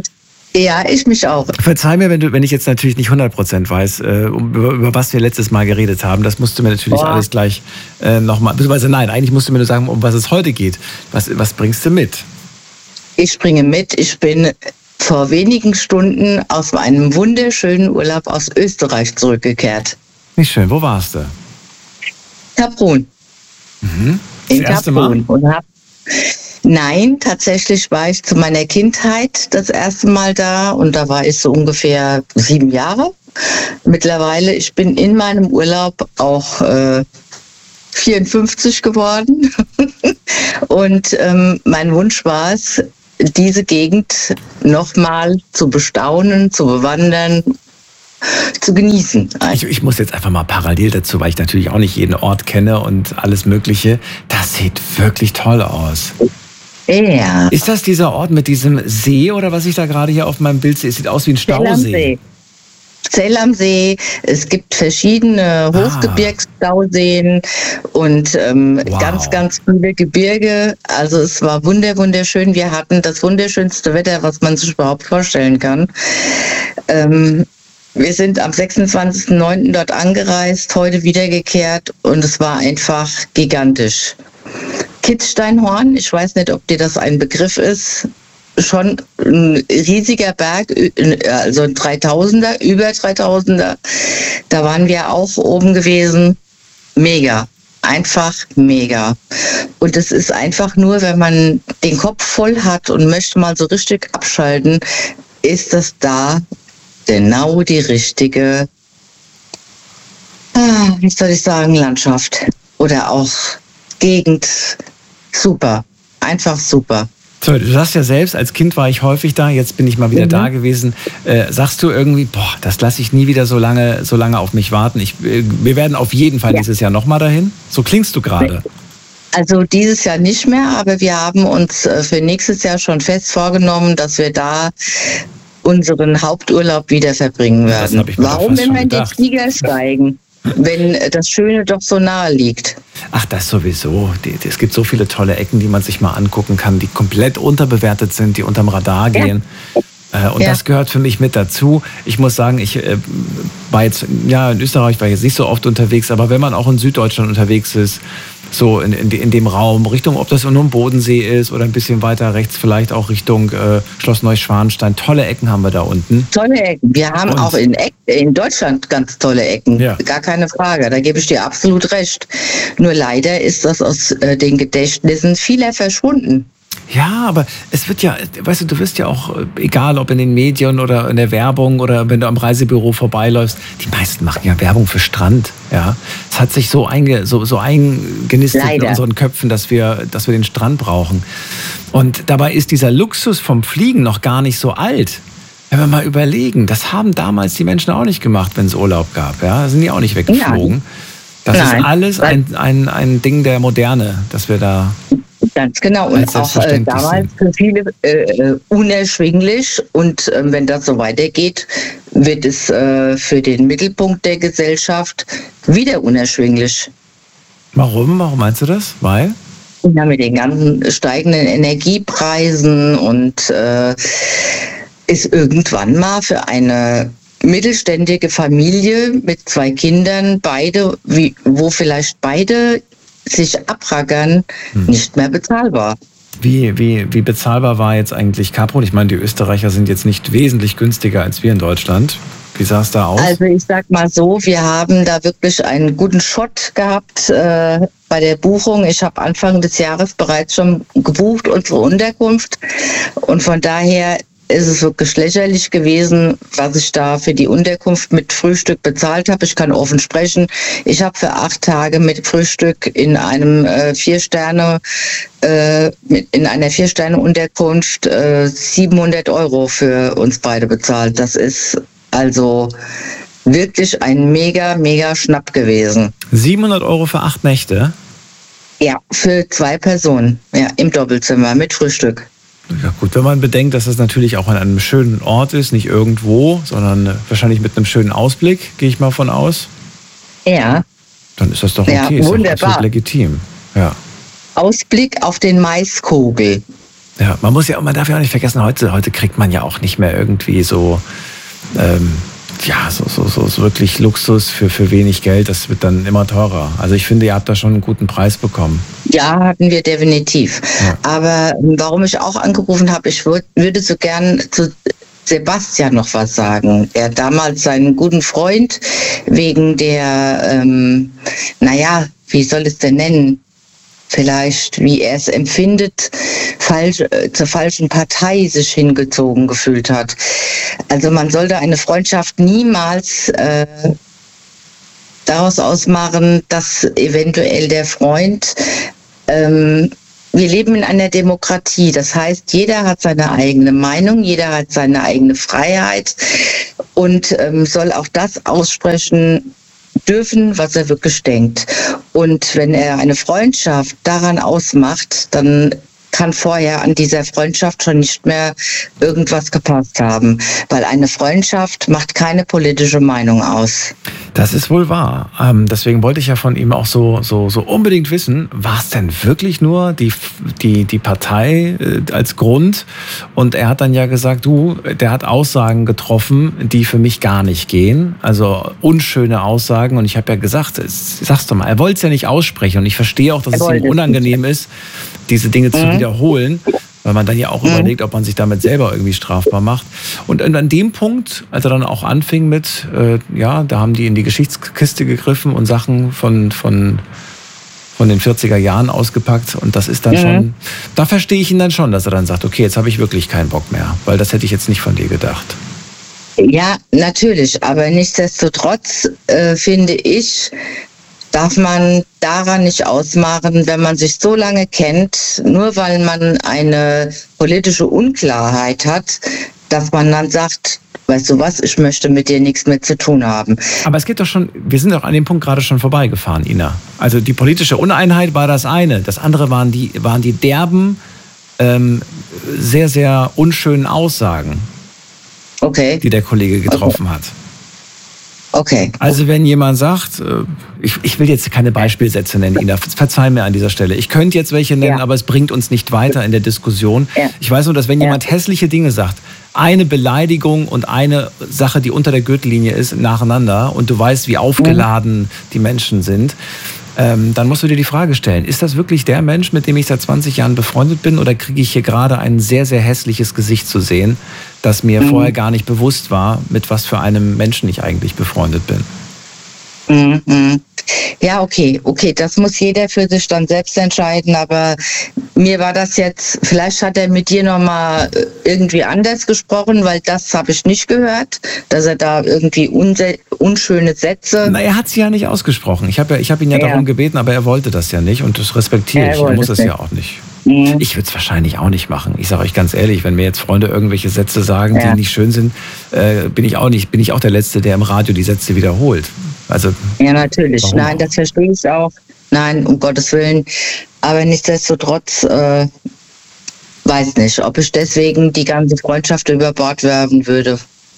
Ja, ich mich auch. Verzeih mir, wenn, du, wenn ich jetzt natürlich nicht hundert Prozent weiß, äh, über, über was wir letztes Mal geredet haben. Das musst du mir natürlich oh. alles gleich äh, nochmal, beziehungsweise nein, eigentlich musst du mir nur sagen, um was es heute geht. Was, was bringst du mit? Ich bringe mit, ich bin vor wenigen Stunden aus einem wunderschönen Urlaub aus Österreich zurückgekehrt. Nicht schön, wo warst du? Kaprun. Mhm. Das In erste Kaprun. Mal? Und hab Nein, tatsächlich war ich zu meiner Kindheit das erste Mal da und da war ich so ungefähr sieben Jahre. Mittlerweile, ich bin in meinem Urlaub auch äh, vierundfünfzig geworden und ähm, mein Wunsch war es, diese Gegend nochmal zu bestaunen, zu bewandern, zu genießen. Ich, ich muss jetzt einfach mal parallel dazu, weil ich natürlich auch nicht jeden Ort kenne und alles Mögliche. Das sieht wirklich toll aus. Ja. Ist das dieser Ort mit diesem See oder was ich da gerade hier auf meinem Bild sehe? Es sieht aus wie ein Stausee. Zell am See. Es gibt verschiedene Hochgebirgsstauseen und ähm, Wow. ganz, ganz viele Gebirge. Also es war wunder, wunderschön. Wir hatten das wunderschönste Wetter, was man sich überhaupt vorstellen kann. Ähm, wir sind am sechsundzwanzigsten neunten dort angereist, heute wiedergekehrt und es war einfach gigantisch. Kitzsteinhorn, ich weiß nicht, ob dir das ein Begriff ist, schon ein riesiger Berg, also ein dreitausender, über dreitausender. Da waren wir auch oben gewesen. Mega, einfach mega. Und es ist einfach nur, wenn man den Kopf voll hat und möchte mal so richtig abschalten, ist das da genau die richtige, ah, wie soll ich sagen, Landschaft oder auch Gegend. Super, einfach super. So, du sagst ja selbst, als Kind war ich häufig da, jetzt bin ich mal wieder mhm. da gewesen. Äh, sagst du irgendwie, boah, das lasse ich nie wieder so lange, so lange auf mich warten. Ich, äh, wir werden auf jeden Fall ja. dieses Jahr nochmal dahin. So klingst du gerade. Also dieses Jahr nicht mehr, aber wir haben uns für nächstes Jahr schon fest vorgenommen, dass wir da unseren Haupturlaub wieder verbringen werden. Warum immer in den Flieger steigen, wenn das Schöne doch so nahe liegt? Ach, das sowieso. Es gibt so viele tolle Ecken, die man sich mal angucken kann, die komplett unterbewertet sind, die unterm Radar gehen. Ja. Und ja. das gehört für mich mit dazu. Ich muss sagen, ich äh, war jetzt, ja, in Österreich war ich jetzt nicht so oft unterwegs, aber wenn man auch in Süddeutschland unterwegs ist, so in, in, in dem Raum, Richtung, ob das nur ein Bodensee ist oder ein bisschen weiter rechts, vielleicht auch Richtung äh, Schloss Neuschwanstein. Tolle Ecken haben wir da unten. Tolle Ecken. Wir haben Und? auch in, Eck, in Deutschland ganz tolle Ecken. Ja. Gar keine Frage. Da gebe ich dir absolut recht. Nur leider ist das aus äh, den Gedächtnissen vieler verschwunden. Ja, aber es wird ja, weißt du, du wirst ja auch, egal ob in den Medien oder in der Werbung oder wenn du am Reisebüro vorbeiläufst, die meisten machen ja Werbung für Strand. Ja, es hat sich so, einge, so, so eingenistet Leider. in unseren Köpfen, dass wir, dass wir den Strand brauchen. Und dabei ist dieser Luxus vom Fliegen noch gar nicht so alt. Wenn wir mal überlegen, das haben damals die Menschen auch nicht gemacht, wenn es Urlaub gab. Ja, da sind die auch nicht weggeflogen. Nein. Das Nein. ist alles ein, ein, ein Ding der Moderne, dass wir da... Ganz genau. Und auch äh, damals für viele äh, unerschwinglich. Und äh, wenn das so weitergeht, wird es äh, für den Mittelpunkt der Gesellschaft wieder unerschwinglich. Warum? Warum meinst du das? Weil? Ja, mit den ganzen steigenden Energiepreisen und äh, ist irgendwann mal für eine mittelständige Familie mit zwei Kindern, beide, wie, wo vielleicht beide sich abrackern, hm. nicht mehr bezahlbar. Wie, wie, wie bezahlbar war jetzt eigentlich Kaprun? Ich meine, die Österreicher sind jetzt nicht wesentlich günstiger als wir in Deutschland. Wie sah es da aus? Also ich sag mal so, wir haben da wirklich einen guten Shot gehabt äh, bei der Buchung. Ich habe Anfang des Jahres bereits schon gebucht, unsere Unterkunft. Und von daher ist es wirklich lächerlich gewesen, was ich da für die Unterkunft mit Frühstück bezahlt habe. Ich kann offen sprechen. Ich habe für acht Tage mit Frühstück in einem äh, vier Sterne, äh, in einer vier Sterne Unterkunft äh, siebenhundert Euro für uns beide bezahlt. Das ist also wirklich ein mega, mega Schnapp gewesen. siebenhundert Euro für acht Nächte? Ja, für zwei Personen. Ja, im Doppelzimmer mit Frühstück. Ja gut, wenn man bedenkt, dass das natürlich auch an einem schönen Ort ist, nicht irgendwo, sondern wahrscheinlich mit einem schönen Ausblick, gehe ich mal von aus. Ja. Dann ist das doch okay, ja, wunderbar. Ist doch absolut legitim. Ja. Ausblick auf den Maiskogel. Ja, man muss ja, man darf ja auch nicht vergessen, heute, heute kriegt man ja auch nicht mehr irgendwie so, ähm, ja, so, so, so, so wirklich Luxus für, für wenig Geld. Das wird dann immer teurer. Also ich finde, ihr habt da schon einen guten Preis bekommen. Ja, hatten wir definitiv. Ja. Aber warum ich auch angerufen habe, ich würd, würde so gern zu Sebastian noch was sagen. Er hat damals seinen guten Freund wegen der, ähm, naja, wie soll es denn nennen? Vielleicht, wie er es empfindet, falsch, äh, zur falschen Partei sich hingezogen gefühlt hat. Also man sollte eine Freundschaft niemals äh, daraus ausmachen, dass eventuell der Freund ähm, wir leben in einer Demokratie. Das heißt, jeder hat seine eigene Meinung, jeder hat seine eigene Freiheit und ähm, soll auch das aussprechen dürfen, was er wirklich denkt. Und wenn er eine Freundschaft daran ausmacht, dann kann vorher an dieser Freundschaft schon nicht mehr irgendwas gepasst haben. Weil eine Freundschaft macht keine politische Meinung aus. Das ist wohl wahr. Ähm, deswegen wollte ich ja von ihm auch so, so, so unbedingt wissen, war es denn wirklich nur die, die, die Partei äh, als Grund? Und er hat dann ja gesagt, du, der hat Aussagen getroffen, die für mich gar nicht gehen. Also unschöne Aussagen. Und ich habe ja gesagt, sag's doch mal, er wollte es ja nicht aussprechen. Und ich verstehe auch, dass es ihm unangenehm ist, diese Dinge mhm. zu wiederholen, weil man dann ja auch mhm. überlegt, ob man sich damit selber irgendwie strafbar macht. Und an dem Punkt, als er dann auch anfing mit, äh, ja, da haben die in die Geschichtskiste gegriffen und Sachen von, von, von den vierziger Jahren ausgepackt. Und das ist dann mhm. schon, da verstehe ich ihn dann schon, dass er dann sagt, okay, jetzt habe ich wirklich keinen Bock mehr, weil das hätte ich jetzt nicht von dir gedacht. Ja, natürlich, aber nichtsdestotrotz äh, finde ich, darf man daran nicht ausmachen, wenn man sich so lange kennt, nur weil man eine politische Unklarheit hat, dass man dann sagt, weißt du was, ich möchte mit dir nichts mehr zu tun haben. Aber es geht doch schon, wir sind doch an dem Punkt gerade schon vorbeigefahren, Ina. Also die politische Uneinheit war das eine, das andere waren die, waren die derben, ähm, sehr, sehr unschönen Aussagen, okay. die der Kollege getroffen okay. hat. Okay. Also wenn jemand sagt, ich, ich will jetzt keine Beispielsätze nennen, Ina, verzeih mir an dieser Stelle. Ich könnte jetzt welche nennen, ja. aber es bringt uns nicht weiter in der Diskussion. Ja. Ich weiß nur, dass wenn jemand ja. hässliche Dinge sagt, eine Beleidigung und eine Sache, die unter der Gürtellinie ist, nacheinander und du weißt, wie aufgeladen mhm. die Menschen sind, ähm, dann musst du dir die Frage stellen, ist das wirklich der Mensch, mit dem ich seit zwanzig Jahren befreundet bin, oder kriege ich hier gerade ein sehr, sehr hässliches Gesicht zu sehen, das mir mhm. vorher gar nicht bewusst war, mit was für einem Menschen ich eigentlich befreundet bin? Mhm. Ja, okay, okay, das muss jeder für sich dann selbst entscheiden, aber mir war das jetzt, vielleicht hat er mit dir nochmal irgendwie anders gesprochen, weil das habe ich nicht gehört, dass er da irgendwie unse- unschöne Sätze... Na, er hat sie ja nicht ausgesprochen. Ich habe ja, ich hab ihn ja, ja darum gebeten, aber er wollte das ja nicht und das respektiere ich. Er muss es ja auch nicht. Mhm. Ich würde es wahrscheinlich auch nicht machen. Ich sage euch ganz ehrlich, wenn mir jetzt Freunde irgendwelche Sätze sagen, ja. die nicht schön sind, äh, bin ich auch nicht, bin ich auch der Letzte, der im Radio die Sätze wiederholt. Also, ja, natürlich. Warum? Nein, das verstehe ich auch. Nein, um Gottes Willen. Aber nichtsdestotrotz, äh, weiß nicht, ob ich deswegen die ganze Freundschaft über Bord werfen würde.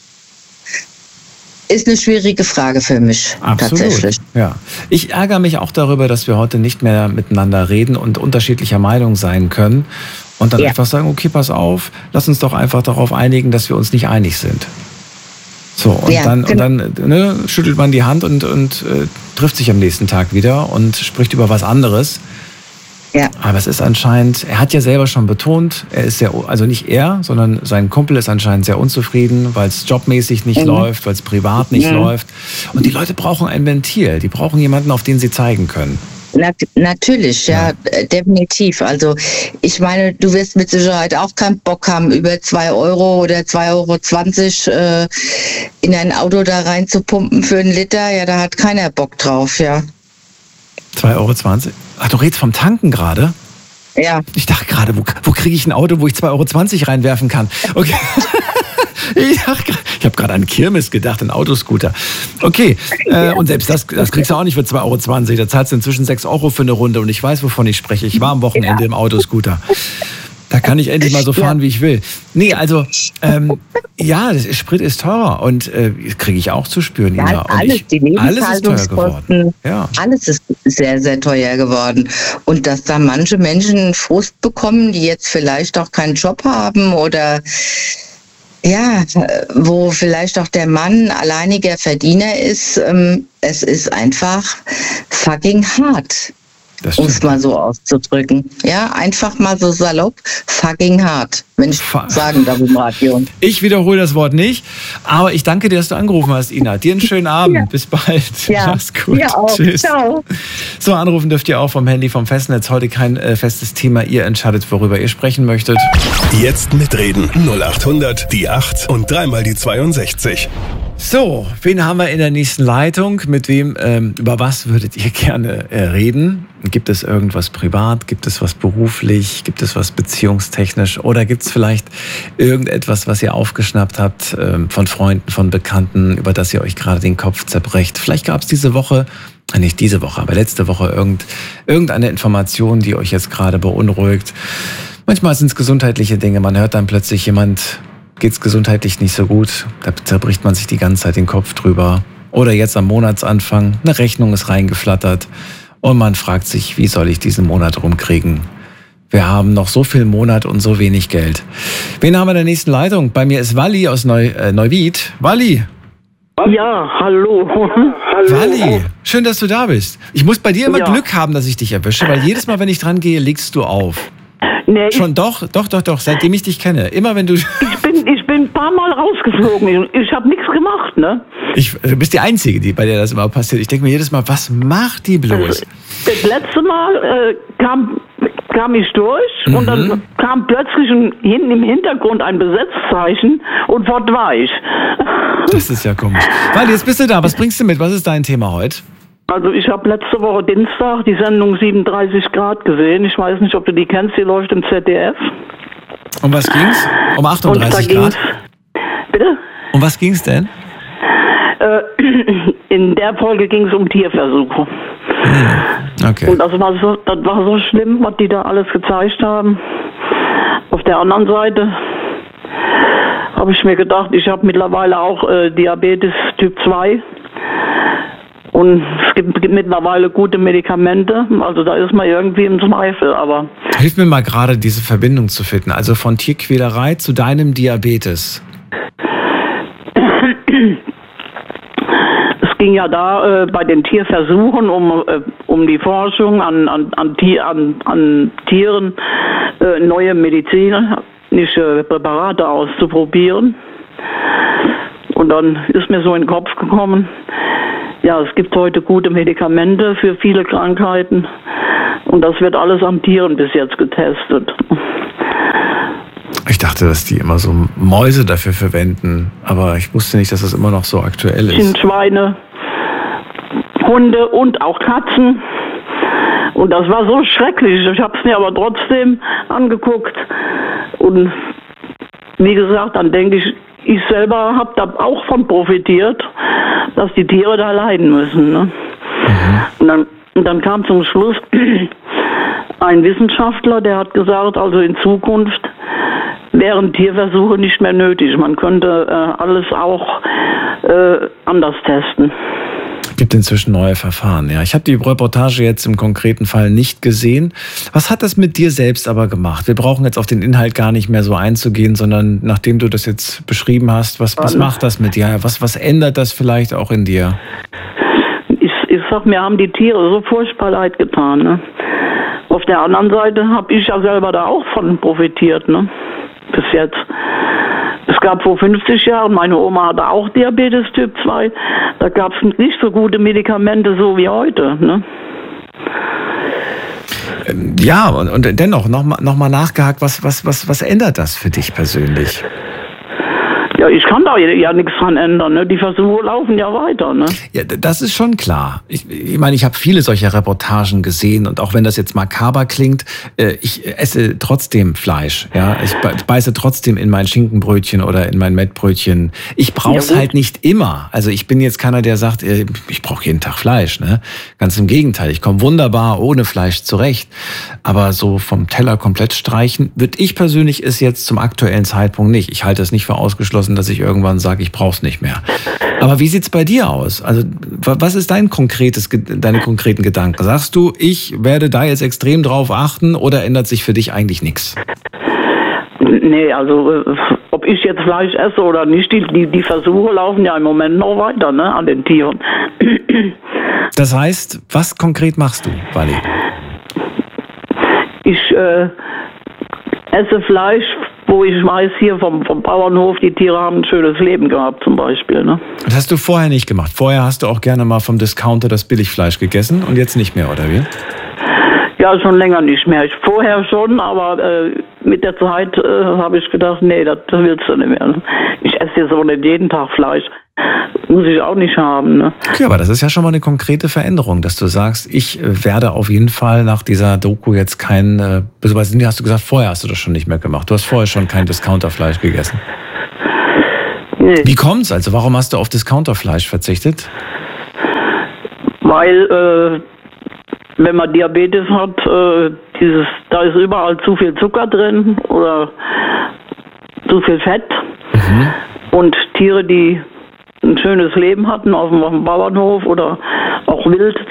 Ist eine schwierige Frage für mich. Absolut. Tatsächlich. Ja. Ich ärgere mich auch darüber, dass wir heute nicht mehr miteinander reden und unterschiedlicher Meinung sein können. Und dann ja. einfach sagen, okay, pass auf, lass uns doch einfach darauf einigen, dass wir uns nicht einig sind. So, und ja, dann, und dann ne, schüttelt man die Hand und, und äh, trifft sich am nächsten Tag wieder und spricht über was anderes. Ja. Aber es ist anscheinend, er hat ja selber schon betont, er ist sehr, also nicht er, sondern sein Kumpel ist anscheinend sehr unzufrieden, weil es jobmäßig nicht mhm. läuft, weil es privat nicht mhm. läuft. Und die Leute brauchen ein Ventil, die brauchen jemanden, auf den sie zeigen können. Nat- natürlich, ja, ja, definitiv. Also ich meine, du wirst mit Sicherheit auch keinen Bock haben, über zwei Euro oder zwei Euro zwanzig äh, in ein Auto da rein zu pumpen für einen Liter. Ja, da hat keiner Bock drauf, ja. zwei Euro zwanzig? Ach, du redest vom Tanken gerade? Ja. Ich dachte gerade, wo, wo kriege ich ein Auto, wo ich zwei Euro zwanzig reinwerfen kann? Okay. Ich, ich habe gerade an Kirmes gedacht, an Autoscooter. Okay, äh, und selbst das, das kriegst du auch nicht für zwei Euro zwanzig. Da zahlst du inzwischen sechs Euro für eine Runde und ich weiß, wovon ich spreche. Ich war am Wochenende ja. im Autoscooter. Da kann ich endlich mal so fahren, ja. wie ich will. Nee, also, ähm, ja, das, Sprit ist teurer und äh, kriege ich auch zu spüren. Ja, Ina. alles, ich, die Lebenshaltungskosten, ja. alles ist sehr, sehr teuer geworden. Und dass da manche Menschen Frust bekommen, die jetzt vielleicht auch keinen Job haben oder ja, wo vielleicht auch der Mann alleiniger Verdiener ist, ähm, es ist einfach fucking hart. Um es mal so auszudrücken. Ja, einfach mal so salopp, fucking hart, wenn ich Fa- sagen darf im Radio. Ich wiederhole das Wort nicht, aber ich danke dir, dass du angerufen hast, Ina. Dir einen schönen Abend. Ja. Bis bald. Ja. Mach's gut. Ja auch. Tschüss. Ciao. So, anrufen dürft ihr auch vom Handy, vom Festnetz. Heute kein äh, festes Thema. Ihr entscheidet, worüber ihr sprechen möchtet. Jetzt mitreden. null acht hundert, die acht und dreimal die zweiundsechzig. So, wen haben wir in der nächsten Leitung? Mit wem, ähm, über was würdet ihr gerne äh, reden? Gibt es irgendwas privat? Gibt es was beruflich? Gibt es was beziehungstechnisch? Oder gibt es vielleicht irgendetwas, was ihr aufgeschnappt habt ähm, von Freunden, von Bekannten, über das ihr euch gerade den Kopf zerbrecht? Vielleicht gab es diese Woche, äh, nicht diese Woche, aber letzte Woche irgend, irgendeine Information, die euch jetzt gerade beunruhigt. Manchmal sind es gesundheitliche Dinge. Man hört dann plötzlich jemand... Geht's gesundheitlich nicht so gut, da zerbricht man sich die ganze Zeit den Kopf drüber. Oder jetzt am Monatsanfang, eine Rechnung ist reingeflattert und man fragt sich, wie soll ich diesen Monat rumkriegen? Wir haben noch so viel Monat und so wenig Geld. Wen haben wir in der nächsten Leitung? Bei mir ist Walli aus Neu, äh, Neuwied. Walli! Ja, hallo. hallo. Walli, schön, dass du da bist. Ich muss bei dir immer ja. Glück haben, dass ich dich erwische, weil jedes Mal, wenn ich dran gehe, legst du auf. Nee, Schon doch, doch, doch, doch, seitdem ich dich kenne. Immer wenn du... Ich bin, ich bin ein paar Mal rausgeflogen. Ich habe nichts gemacht, ne? Ich, du bist die Einzige, die, bei der das immer passiert. Ich denke mir jedes Mal, was macht die bloß? Also, das letzte Mal äh, kam, kam ich durch mhm. und dann kam plötzlich ein, hinten im Hintergrund ein Besetzzeichen und fort war ich. Das ist ja komisch. Weil jetzt bist du da. Was bringst du mit? Was ist dein Thema heute? Also ich habe letzte Woche Dienstag die Sendung siebenunddreißig Grad gesehen. Ich weiß nicht, ob du die kennst. Die läuft im Z D F. Um was ging's? Um achtunddreißig Grad? Bitte? Um was ging's denn? Äh, in der Folge ging es um Tierversuche. Hm. Okay. Und das war, so, das war so schlimm, was die da alles gezeigt haben. Auf der anderen Seite habe ich mir gedacht, ich habe mittlerweile auch äh, Diabetes Typ zwei. Und es gibt, gibt mittlerweile gute Medikamente, also da ist man irgendwie im Zweifel, aber... Hilf mir mal gerade, diese Verbindung zu finden, also von Tierquälerei zu deinem Diabetes. Es ging ja da äh, bei den Tierversuchen um, äh, um die Forschung an, an, an, an, an Tieren, äh, neue medizinische Präparate auszuprobieren. Und dann ist mir so in den Kopf gekommen, ja, es gibt heute gute Medikamente für viele Krankheiten und das wird alles an Tieren bis jetzt getestet. Ich dachte, dass die immer so Mäuse dafür verwenden, aber ich wusste nicht, dass das immer noch so aktuell ist. Sind Schweine, Hunde und auch Katzen. Und das war so schrecklich. Ich habe es mir aber trotzdem angeguckt. Und wie gesagt, dann denke ich, ich selber habe da auch von profitiert, dass die Tiere da leiden müssen. Ne? Mhm. Und, dann, und dann kam zum Schluss ein Wissenschaftler, der hat gesagt, also in Zukunft wären Tierversuche nicht mehr nötig. Man könnte äh, alles auch äh, anders testen. Es gibt inzwischen neue Verfahren, ja. Ich habe die Reportage jetzt im konkreten Fall nicht gesehen. Was hat das mit dir selbst aber gemacht? Wir brauchen jetzt auf den Inhalt gar nicht mehr so einzugehen, sondern nachdem du das jetzt beschrieben hast, was, was macht das mit dir? Was, was ändert das vielleicht auch in dir? Ich, ich sag, mir haben die Tiere so furchtbar leid getan. Ne? Auf der anderen Seite habe ich ja selber da auch von profitiert, ne? Bis jetzt. Es gab vor fünfzig Jahren, meine Oma hatte auch Diabetes Typ zwei, da gab es nicht so gute Medikamente so wie heute. Ne? Ja, und, und dennoch, nochmal noch mal nachgehakt, was, was, was, was ändert das für dich persönlich? Ja, ich kann da ja nichts dran ändern. Ne? Die Versuche laufen ja weiter. Ne? Ja, das ist schon klar. Ich, ich meine, ich habe viele solcher Reportagen gesehen und auch wenn das jetzt makaber klingt, äh, ich esse trotzdem Fleisch. Ja, ich beiße trotzdem in mein Schinkenbrötchen oder in mein Mettbrötchen. Ich brauche es ja, halt nicht immer. Also ich bin jetzt keiner, der sagt, äh, ich brauche jeden Tag Fleisch. Ne? Ganz im Gegenteil. Ich komme wunderbar ohne Fleisch zurecht. Aber so vom Teller komplett streichen, würde ich persönlich es jetzt zum aktuellen Zeitpunkt nicht. Ich halte es nicht für ausgeschlossen, dass ich irgendwann sage, ich brauche es nicht mehr. Aber wie sieht's bei dir aus? Also was ist dein konkretes, deine konkreten Gedanken? Sagst du, ich werde da jetzt extrem drauf achten oder ändert sich für dich eigentlich nichts? Nee, also ob ich jetzt Fleisch esse oder nicht, die, die, die Versuche laufen ja im Moment noch weiter, ne, an den Tieren. Das heißt, was konkret machst du, Wally? Ich äh, esse Fleisch, wo ich weiß, hier vom, vom Bauernhof, die Tiere haben ein schönes Leben gehabt zum Beispiel. Ne? Das hast du vorher nicht gemacht. Vorher hast du auch gerne mal vom Discounter das Billigfleisch gegessen und jetzt nicht mehr, oder wie? Ja, schon länger nicht mehr. Ich, vorher schon, aber äh, mit der Zeit äh, habe ich gedacht, nee, das willst du nicht mehr. Ich esse jetzt auch nicht jeden Tag Fleisch. Muss ich auch nicht haben. Ne? Okay, aber das ist ja schon mal eine konkrete Veränderung, dass du sagst, ich werde auf jeden Fall nach dieser Doku jetzt kein, äh, beziehungsweise hast du gesagt, vorher hast du das schon nicht mehr gemacht. Du hast vorher schon kein Discounterfleisch gegessen. Nee. Wie kommt's? Also warum hast du auf Discounterfleisch verzichtet? Weil, äh, wenn man Diabetes hat, äh, dieses, da ist überall zu viel Zucker drin oder zu viel Fett. Mhm. Und Tiere, die ein schönes Leben hatten auf dem, auf dem Bauernhof oder auch wild